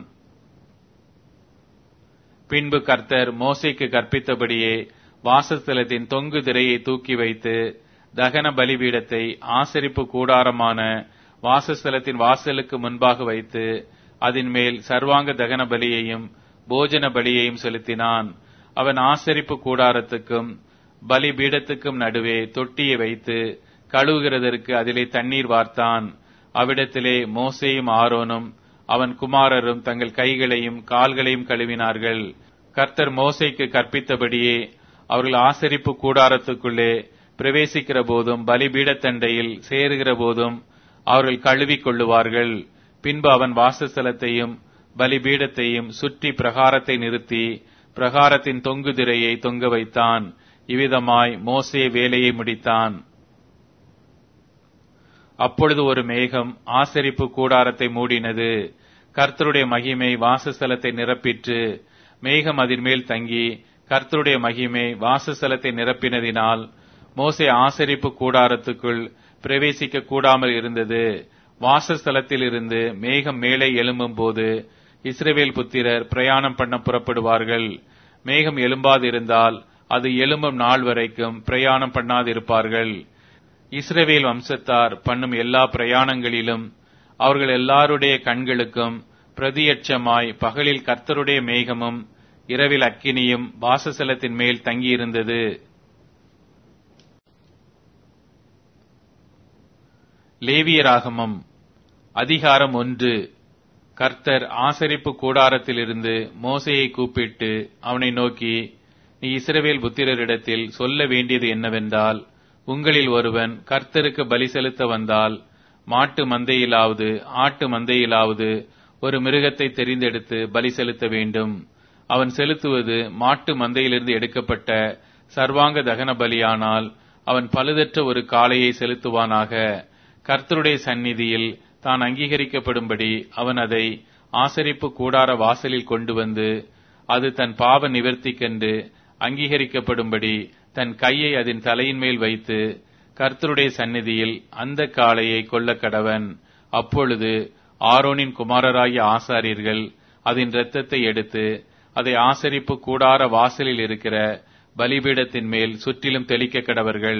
பின்பு கர்த்தர் மோசேக்கு கற்பித்தபடியே வாசஸ்தலத்தின் தொங்கு திரையை தூக்கி வைத்து தகன பலிபீடத்தை ஆசரிப்பு கூடாரமான வாசஸ்தலத்தின் வாசலுக்கு முன்பாக வைத்து அதன் மேல் சர்வாங்க தகன பலியையும் போஜன பலியையும் செலுத்தினான். அவன் ஆசரிப்பு கூடாரத்துக்கும் பலிபீடத்துக்கும் நடுவே தொட்டியை வைத்து கழுவுகிறதற்கு அதிலே தண்ணீர் வார்த்தான். அவ்விடத்திலே மோசேயும் ஆரோனும் அவன் குமாரரும் தங்கள் கைகளையும் கால்களையும் கழுவினார்கள். கர்த்தர் மோசேக்கு கற்பித்தபடியே அவர்கள் ஆசரிப்பு கூடாரத்துக்குள்ளே பிரவேசிக்கிற போதும் பலிபீடத்தண்டையில் சேருகிற போதும் அவர்கள் கழுவிக் கொள்ளுவார்கள். பின்பு அவன் வாசஸ்தலத்தையும் பலிபீடத்தையும் சுற்றி பிரகாரத்தை நிறுத்தி பிரகாரத்தின் தொங்கு திரையை தொங்க வைத்தான். இவ்விதமாய் மோசே வேலையை முடித்தான். அப்பொழுது ஒரு மேகம் ஆசரிப்பு கூடாரத்தை மூடினது. கர்த்தருடைய மகிமை வாசஸ்தலத்தை நிரப்பிற்று. மேகம் அதன் மேல் தங்கி கர்த்தருடைய மகிமை வாசஸ்தலத்தை நிரப்பினதினால் மோசே ஆசரிப்பு கூடாரத்துக்குள் பிரவேசிக்க கூடாமல் இருந்தது. வாசஸ்தலத்தில் இருந்து மேகம் மேலே எழும்பும் போது இஸ்ரவேல் புத்திரர் பிரயாணம் பண்ண புறப்படுவார்கள். மேகம் எழும்பாதிருந்தால் அது எழும்பும் நாள் வரைக்கும் பிரயாணம் பண்ணாதிருப்பார்கள். இஸ்ரவேல் வம்சத்தார் பண்ணும் எல்லா பிரயாணங்களிலும் அவர்கள் எல்லாருடைய கண்களுக்கும் பிரதியட்சமாய் பகலில் கர்த்தருடைய மேகமும் இரவில் அக்கினியும் வாசஸ்தலத்தின் மேல் தங்கியிருந்தது. லேவியராகமம் அதிகாரம் 1. கர்த்தர் ஆசரிப்பு கூடாரத்திலிருந்து மோசேயை கூப்பிட்டு அவனை நோக்கி, நீ இஸ்ரவேல் புத்திரரிடத்தில் சொல்ல வேண்டியது என்னவென்றால், உங்களில் ஒருவன் கர்த்தருக்கு பலி செலுத்த வந்தால் மாட்டு மந்தையிலாவது ஆட்டு மந்தையிலாவது ஒரு மிருகத்தை தெரிந்தெடுத்து பலி செலுத்த வேண்டும். அவன் செலுத்துவது மாட்டு மந்தையிலிருந்து எடுக்கப்பட்ட சர்வாங்க தகன பலியானால் அவன் பழுதற்ற ஒரு காளையை செலுத்துவானாக. கர்த்தருடைய சந்நிதியில் தான் அங்கீகரிக்கப்படும்படி அவன் அதை ஆசரிப்பு கூடார வாசலில் கொண்டு வந்து அது தன் பாவ நிவர்த்திக்கென்று அங்கீகரிக்கப்படும்படி தன் கையை அதன் தலையின் மேல் வைத்து கர்த்தருடைய சந்நிதியில் அந்த காளையை கொல்ல கடவன். அப்பொழுது ஆரோனின் குமாரராகிய ஆசாரியர்கள் அதன் இரத்தத்தை எடுத்து அதை ஆசரிப்பு கூடார வாசலில் இருக்கிற பலிபீடத்தின் மேல் சுற்றிலும் தெளிக்க கடவர்கள்.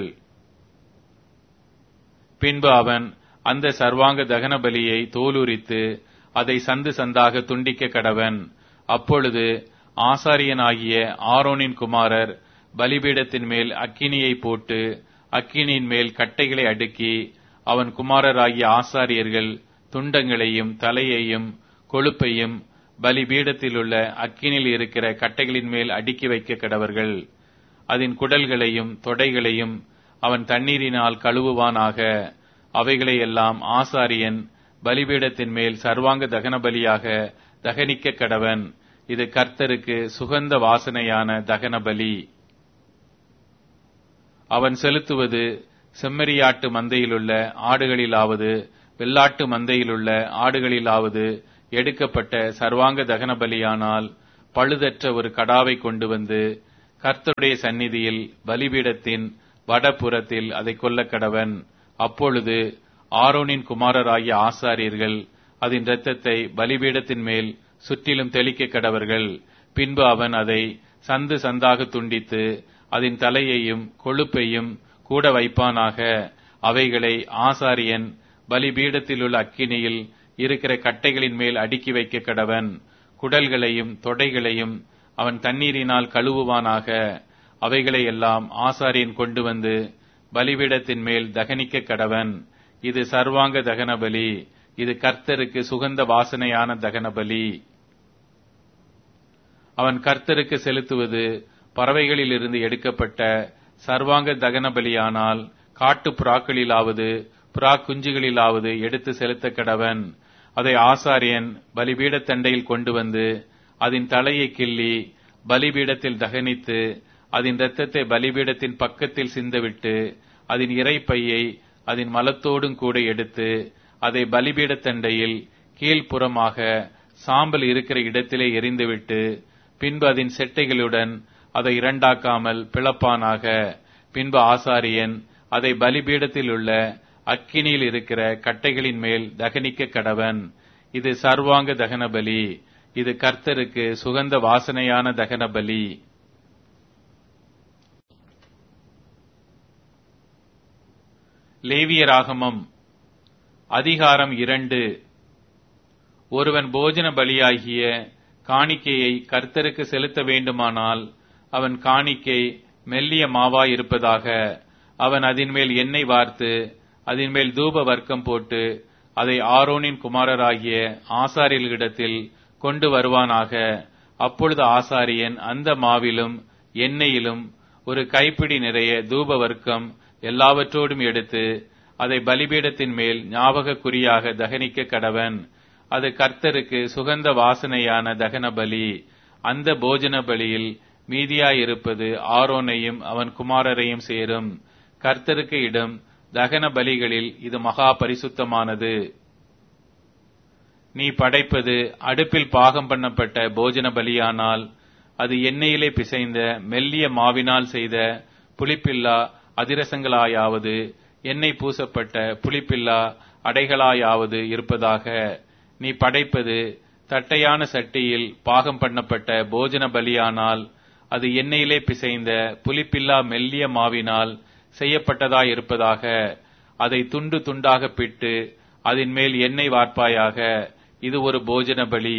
பின்பு அவன் அந்த சர்வாங்க தகன பலியை தோலுரித்து அதை சந்து சந்தாக துண்டிக்க கடவன். அப்பொழுது ஆசாரியனாகிய ஆரோனின் குமாரர் பலிபீடத்தின் மேல் அக்கினியை போட்டு அக்கினியின் மேல் கட்டைகளை அடுக்கி அவன் குமாரராகிய ஆசாரியர்கள் துண்டங்களையும் தலையையும் கொழுப்பையும் பலிபீடத்திலுள்ள அக்கினியில் இருக்கிற கட்டைகளின் மேல் அடுக்கி வைக்க கடவர்கள். அதன் குடல்களையும் தொடைகளையும் அவன் தண்ணீரினால் கழுவுவானாக. அவைகளை எல்லாம் ஆசாரியன் பலிபீடத்தின் மேல் சர்வாங்க தகன பலியாக தகனிக்க கடவன். இது கர்த்தருக்கு சுகந்த வாசனையான தகன பலி. அவன் செலுத்துவது செம்மறியாட்டு மந்தையிலுள்ள ஆடுகளிலாவது வெள்ளாட்டு மந்தையிலுள்ள ஆடுகளிலாவது எடுக்கப்பட்ட சர்வாங்க தகன பலியானால் பழுதற்ற ஒரு கடாவை கொண்டு வந்து கர்த்தருடைய சந்நிதியில் பலிபீடத்தின் வடபுறத்தில் அதை கொல்லக் கடவன். அப்பொழுது ஆரோனின் குமாரராகிய ஆசாரியர்கள் அதன் இரத்தத்தை பலிபீடத்தின் மேல் சுற்றிலும் தெளிக்க கடவர்கள். பின்பு அவன் அதை சந்து சந்தாக துண்டித்து அதன் தலையையும் கொழுப்பையும் கூட வைப்பானாக. அவைகளை ஆசாரியன் பலிபீடத்திலுள்ள அக்கினியில் இருக்கிற கட்டைகளின் மேல் அடுக்கி வைக்க கடவன். குடல்களையும் தொடைகளையும் அவன் தண்ணீரினால் கழுவுவானாக. அவைகளை எல்லாம் ஆசாரியன் கொண்டு வந்து பலிபீடத்தின் மேல் தகனிக்க கடவன். இது சர்வாங்க தகன பலி. இது கர்த்தருக்கு சுகந்த வாசனையான தகன பலி. அவன் கர்த்தருக்கு செலுத்துவது பறவைகளிலிருந்து எடுக்கப்பட்ட சர்வாங்க தகன பலியானால் காட்டு புறாக்களிலாவது புறா குஞ்சுகளிலாவது எடுத்து செலுத்த கடவன். அதை ஆசாரியன் பலிபீடத்தண்டையில் கொண்டு வந்து அதன் தலையை கிள்ளி பலிபீடத்தில் தகனித்து அதன் இரத்தத்தை பலிபீடத்தின் பக்கத்தில் சிந்தவிட்டு அதன் இறைப்பையை அதன் மலத்தோடும் கூட எடுத்து அதை பலிபீடத்தண்டையில் கீழ்ப்புறமாக சாம்பல் இருக்கிற இடத்திலே எரிந்துவிட்டு பின்பு அதன் செட்டைகளுடன் அதை இரண்டாக்காமல் பிளப்பானாக. பின்பு ஆசாரியன் அதை பலிபீடத்தில் உள்ள அக்கினியில் இருக்கிற கட்டைகளின் மேல் தகனிக்க கடவன். இது சர்வாங்க தகன பலி. இது கர்த்தருக்கு சுகந்த வாசனையான தகன பலி. லேவியராகமம் அதிகாரம் 2. ஒருவன் போஜன பலியாகிய காணிக்கையை கர்த்தருக்கு செலுத்த வேண்டுமானால் அவன் காணிக்கை மெல்லிய மாவாய் இருப்பதாக. அவன் அதின்மேல் எண்ணெய் வார்த்து அதின்மேல் தூப வர்க்கம் போட்டு அதை ஆரோனின் குமாரராகிய ஆசாரியர்களிடத்தில் கொண்டு வருவானாக. அப்பொழுது ஆசாரியன் அந்த மாவிலும் எண்ணெயிலும் ஒரு கைப்பிடி நிறைய தூப வர்க்கம் எல்லாவற்றோடும் எடுத்து அதை பலிபீடத்தின் மேல் ஞாபக குறியாக தகனிக்க கடவன். அது கர்த்தருக்கு சுகந்த வாசனையான தகன பலி. அந்த போஜன பலியில் மீதியாயிருப்பது ஆரோனையும் அவன் குமாரரையும் சேரும். கர்த்தருக்கு இடும் தகன பலிகளில் இது மகா பரிசுத்தமானது. நீ படைப்பது அடுப்பில் பாகம் பண்ணப்பட்ட போஜன பலியானால் அது எண்ணெயிலே பிசைந்த மெல்லிய மாவினால் செய்த புளிப்பில்லா அதிரசங்களாயாவது எண்ணெய் பூசப்பட்ட புளிப்பில்லா அடைகளாயாவது இருப்பதாக. நீ படைப்பது தட்டையான சட்டியில் பாகம் பண்ணப்பட்ட போஜன பலியானால் அது எண்ணெயிலே பிசைந்த புளிப்பில்லா மெல்லிய மாவினால் செய்யப்பட்டதாயிருப்பதாக. அதை துண்டு துண்டாக பிட்டு அதன் மேல் எண்ணெய் வார்ப்பாயாக. இது ஒரு போஜன பலி.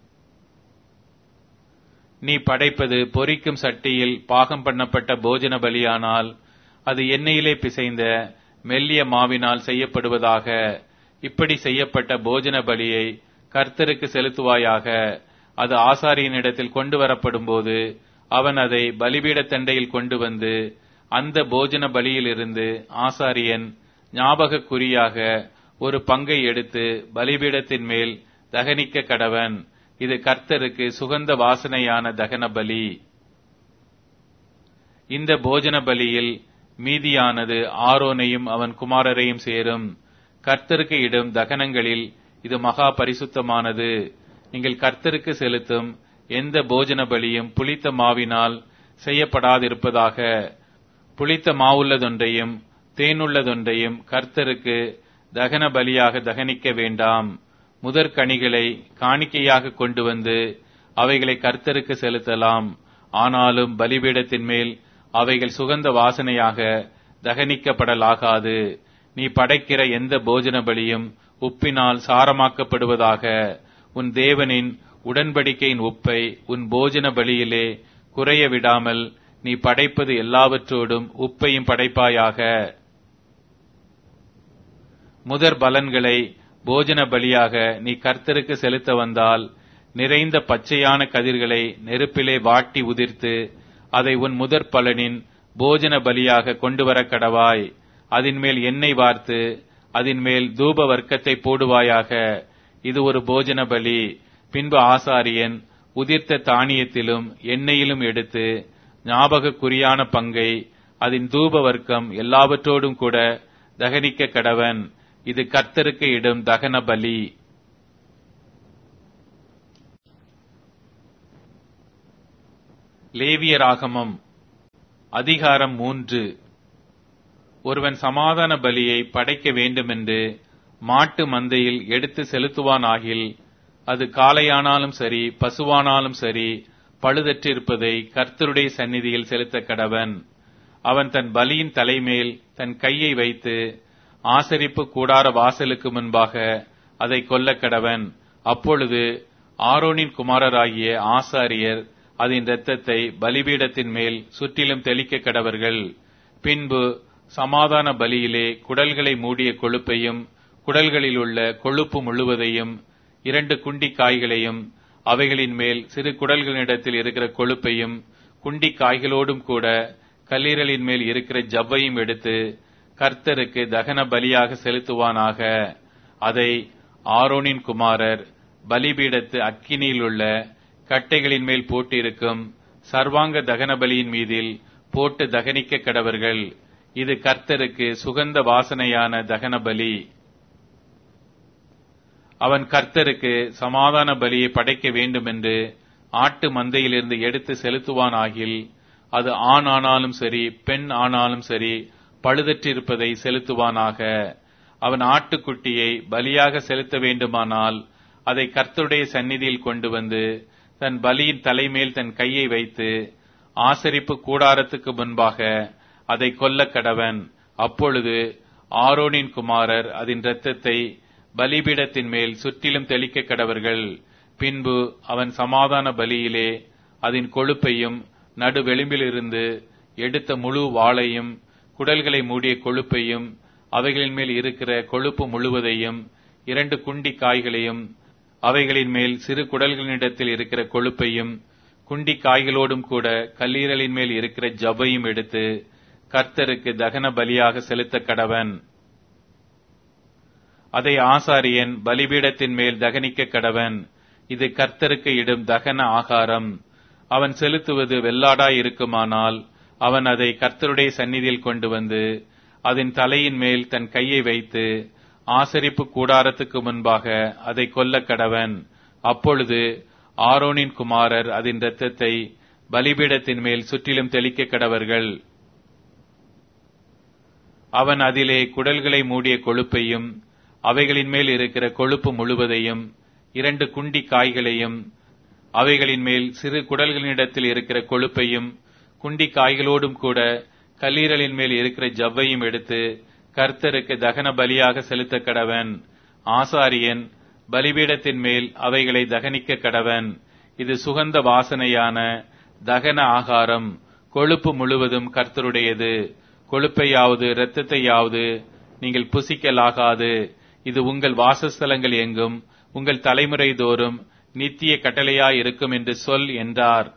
நீ படைப்பது பொரிக்கும் சட்டியில் பாகம் பண்ணப்பட்ட போஜன பலியானால் அது எண்ணெயிலே பிசைந்த மெல்லிய மாவினால் செய்யப்படுவதாக. இப்படி செய்யப்பட்ட போஜன பலியை கர்த்தருக்கு செலுத்துவாயாக. அது ஆசாரியனிடத்தில் கொண்டு வரப்படும் போது அவன் அதை பலிபீடத்தண்டையில் கொண்டு வந்து அந்த போஜன பலியிலிருந்து ஆசாரியன் ஞாபக குறியாக ஒரு பங்கை எடுத்து பலிபீடத்தின் மேல் தகனிக்க கடவன். இது கர்த்தருக்கு சுகந்த வாசனையான தகன பலி. இந்த போஜன பலியில் மீதியானது ஆரோனையும் அவன் குமாரரையும் சேரும். கர்த்தருக்கு இடும் தகனங்களில் இது மகா பரிசுத்தமானது. நீங்கள் கர்த்தருக்கு செலுத்தும் எந்த போஜன பலியும் புளித்த மாவினால் செய்யப்படாதிருப்பதாக. புளித்த மாவுள்ளதொன்றையும் தேனுள்ளதொன்றையும் கர்த்தருக்கு தகன பலியாக தகனிக்க வேண்டாம். முதற்கனிகளை காணிக்கையாக கொண்டு வந்து அவைகளை கர்த்தருக்கு செலுத்தலாம். ஆனாலும் பலிபீடத்தின் மேல் அவைகள் சுகந்த வாசனையாக தகனிக்கப்படலாகாது. நீ படைக்கிற எந்த போஜன பலியும் உப்பினால் சாரமாக்கப்படுவதாக. உன் தேவனின் உடன்படிக்கையின் உப்பை உன் போஜன பலியிலே குறைய விடாமல் நீ படைப்பது எல்லாவற்றோடும் உப்பையும் படைப்பாயாக. முதற் பலன்களை போஜன பலியாக நீ கர்த்தருக்கு செலுத்த வந்தால் நிறைந்த பச்சையான கதிர்களை நெருப்பிலே வாட்டி உதிர்த்து அதை உன் முதற் பலனின் போஜன பலியாக கொண்டு வர கடவாய். அதின்மேல் எண்ணெய் வார்த்து அதின்மேல் தூப வர்க்கத்தை போடுவாயாக. இது ஒரு போஜன பலி. பின்பு ஆசாரியன் உதிர்த்த தானியத்திலும் எண்ணெயிலும் எடுத்து ஞாபக குறியான பங்கை அதன் தூப வர்க்கம் எல்லாவற்றோடும் கூட தகனிக்க கடவன். இது கர்த்தருக்கு இடும் தகன பலி. லேவியராகமம் அதிகாரம் 3. ஒருவன் சமாதான பலியை படைக்க வேண்டுமென்று மாட்டு மந்தையில் எடுத்து செலுத்துவானாகில், அது காளையானாலும் சரி பசுவானாலும் சரி பழுதற்றிருப்பதை கர்த்தருடைய சந்நிதியில் செலுத்த கடவன். அவன் தன் பலியின் தலைமேல் தன் கையை வைத்து ஆசரிப்பு கூடார வாசலுக்கு முன்பாக அதை கொல்ல கடவன். அப்பொழுது ஆரோனின் குமாரராகிய ஆசாரியர் அதன் இரத்தத்தை பலிபீடத்தின் மேல் சுற்றிலும் தெளிக்க கடவர்கள். பின்பு சமாதான பலியிலே குடல்களை மூடிய கொழுப்பையும் குடல்களில் உள்ள கொழுப்பு முழுவதையும் 2 குண்டி காய்களையும் அவைகளின் மேல் சிறு குடல்களிடத்தில் இருக்கிற கொழுப்பையும் குண்டி காய்களோடும் கூட கல்லீரலின் மேல் இருக்கிற ஜவ்வையும் எடுத்து கர்த்தருக்கு தகன பலியாக செலுத்துவானாக. அதை ஆரோனின் குமாரர் பலிபீடத்து அக்கினியில் உள்ள கட்டைகளின் மேல் போட்டிருக்கும் சர்வாங்க தகன பலியின் மீதில் போட்டு தகனிக்க கடவர்கள். இது கர்த்தருக்கு சுகந்த வாசனையான தகன பலி. அவன் கர்த்தருக்கு சமாதான பலியை படைக்க வேண்டுமென்று ஆட்டு மந்தையிலிருந்து எடுத்து செலுத்துவானாகில், அது ஆண் ஆனாலும் சரி பெண் ஆனாலும் சரி பழுதற்றிருப்பதை செலுத்துவானாக. அவன் ஆட்டுக்குட்டியை பலியாக செலுத்த வேண்டுமானால் அதை கர்த்தருடைய சந்நிதியில் கொண்டு வந்து தன் பலியின் தலைமேல் தன் கையை வைத்து ஆசரிப்பு கூடாரத்துக்கு முன்பாக அதை கொல்ல கடவன். அப்பொழுது ஆரோனின் குமாரர் அதன் இரத்தத்தை பலிபீடத்தின் மேல் சுற்றிலும் தெளிக்க கடவர்கள். பின்பு அவன் சமாதான பலியிலே அதன் கொழுப்பையும் நடு வெளிம்பிலிருந்து எடுத்த முழு வாளையும் குடல்களை மூடிய கொழுப்பையும் அவைகளின் மேல் இருக்கிற கொழுப்பு முழுவதையும் 2 குண்டி காய்களையும் அவைகளின் மேல் சிறு குடல்களிடத்தில் இருக்கிற கொழுப்பையும் குண்டி காய்களோடும் கூட கல்லீரலின் மேல் இருக்கிற ஜவ்வையும் எடுத்து கர்த்தருக்கு தகன பலியாக செலுத்த கடவன். அதை ஆசாரியன் பலிபீடத்தின் மேல் தகனிக்க கடவன். இது கர்த்தருக்கு இடும் தகன ஆகாரம். அவன் செலுத்துவது வெள்ளாடாய் இருக்குமானால் அவன் அதை கர்த்தருடைய சந்நிதியில் கொண்டு வந்து அதன் தலையின் மேல் தன் கையை வைத்து ஆசரிப்பு கூடாரத்துக்கு முன்பாக அதை கொல்ல கடவன். அப்பொழுது ஆரோனின் குமாரர் அதன் இரத்தத்தை பலிபீடத்தின் மேல் சுற்றிலும் தெளிக்க கடவர்கள். அவன் அதிலே குடல்களை மூடிய கொழுப்பையும் அவைகளின் மேல் இருக்கிற கொழுப்பு முழுவதையும் 2 குண்டி காய்களையும் அவைகளின் மேல் சிறு குடல்களிடத்தில் இருக்கிற கொழுப்பையும் குண்டி காய்களோடும் கூட கல்லீரலின் மேல் இருக்கிற ஜவ்வையும் எடுத்து கர்த்தருக்கு தகன பலியாக செலுத்த கடவன். ஆசாரியன் பலிபீடத்தின் மேல் அவைகளை தகனிக்க கடவன். இது சுகந்த வாசனையான தகன ஆகாரம். கொழுப்பு முழுவதும் கர்த்தருடையது. கொழுப்பையாவது இரத்தத்தையாவது நீங்கள் புசிக்கலாகாது. இது உங்கள் வாசஸ்தலங்கள் எங்கும் உங்கள் தலைமுறை தோறும் நித்திய கட்டளையாயிருக்கும் என்று சொல் என்றார்.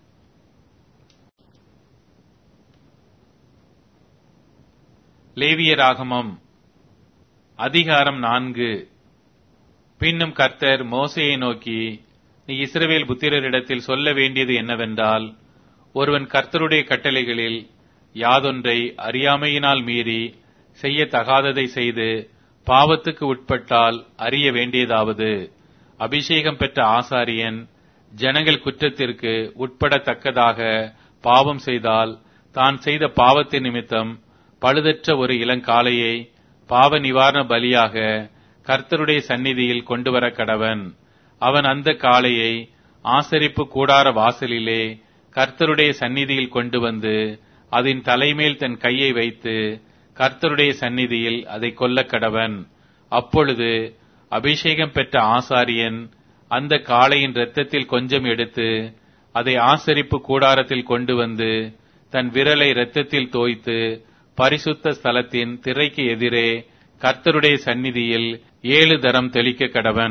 லேவியராகமம் அதிகாரம் 4. பின்னும் கர்த்தர் மோசேயை நோக்கி, நீ இஸ்ரவேல் புத்திரரிடத்தில் சொல்ல வேண்டியது என்னவென்றால், ஒருவன் கர்த்தருடைய கட்டளைகளில் யாதொன்றை அறியாமையினால் மீறி செய்யத்தகாததை செய்து பாவத்துக்கு உட்பட்டால் அறிய வேண்டியதாவது, அபிஷேகம் பெற்ற ஆசாரியன் ஜனங்கள் குற்றத்திற்கு உட்படத்தக்கதாக பாவம் செய்தால் தான் செய்த பாவத்தின் நிமித்தம் பழுதற்ற ஒரு இளங்காளையை பாவ நிவாரண பலியாக கர்த்தருடைய சந்நிதியில் கொண்டு வர கடவன். அவன் அந்த காளையை ஆசரிப்பு கூடார வாசலிலே கர்த்தருடைய சந்நிதியில் கொண்டு வந்து அதன் தலைமேல் தன் கையை வைத்து கர்த்தருடைய சந்நிதியில் அதை கொல்ல கடவன். அப்பொழுது அபிஷேகம் பெற்ற ஆசாரியன் அந்த காளையின் இரத்தத்தில் கொஞ்சம் எடுத்து அதை ஆசரிப்பு கூடாரத்தில் கொண்டு வந்து தன் விரலை இரத்தத்தில் தோய்த்து பரிசுத்த ஸ்தலத்தின் திரைக்கு எதிரே கர்த்தருடைய சந்நிதியில் 7 தரம் தெளிக்க கடவன்.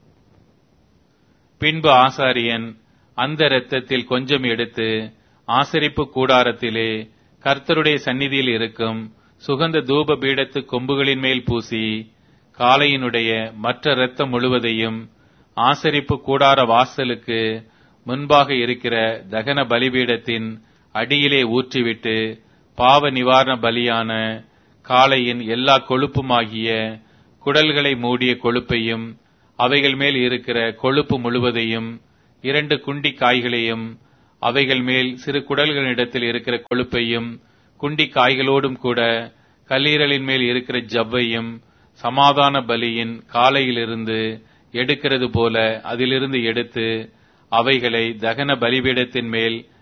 பின்பு ஆசாரியன் அந்த இரத்தத்தில் கொஞ்சம் எடுத்து ஆசரிப்பு கூடாரத்திலே கர்த்தருடைய சந்நிதியில் இருக்கும் சுகந்த தூப பீடத்து கொம்புகளின் மேல் பூசி காளையினுடைய மற்ற இரத்தம் முழுவதையும் ஆசரிப்பு கூடார வாசலுக்கு முன்பாக இருக்கிற தகன பலிபீடத்தின் அடியிலே ஊற்றிவிட்டு பாவ நிவாரண பலியான காளையின் எல்லா கொழுப்புமாகிய குடல்களை மூடிய கொழுப்பையும் அவைகள் மேல் இருக்கிற கொழுப்பு முழுவதையும் 2 குண்டி காய்களையும் அவைகள் மேல் சிறு குடல்களிடத்தில் இருக்கிற கொழுப்பையும் குண்டி காய்களோடும் கூட கல்லீரலின் மேல் இருக்கிற ஜவ்வையும் சமாதான பலியின் காலையிலிருந்து எடுக்கிறது போல அதிலிருந்து எடுத்து அவைகளை தகன பலிபீடத்தின் மேல்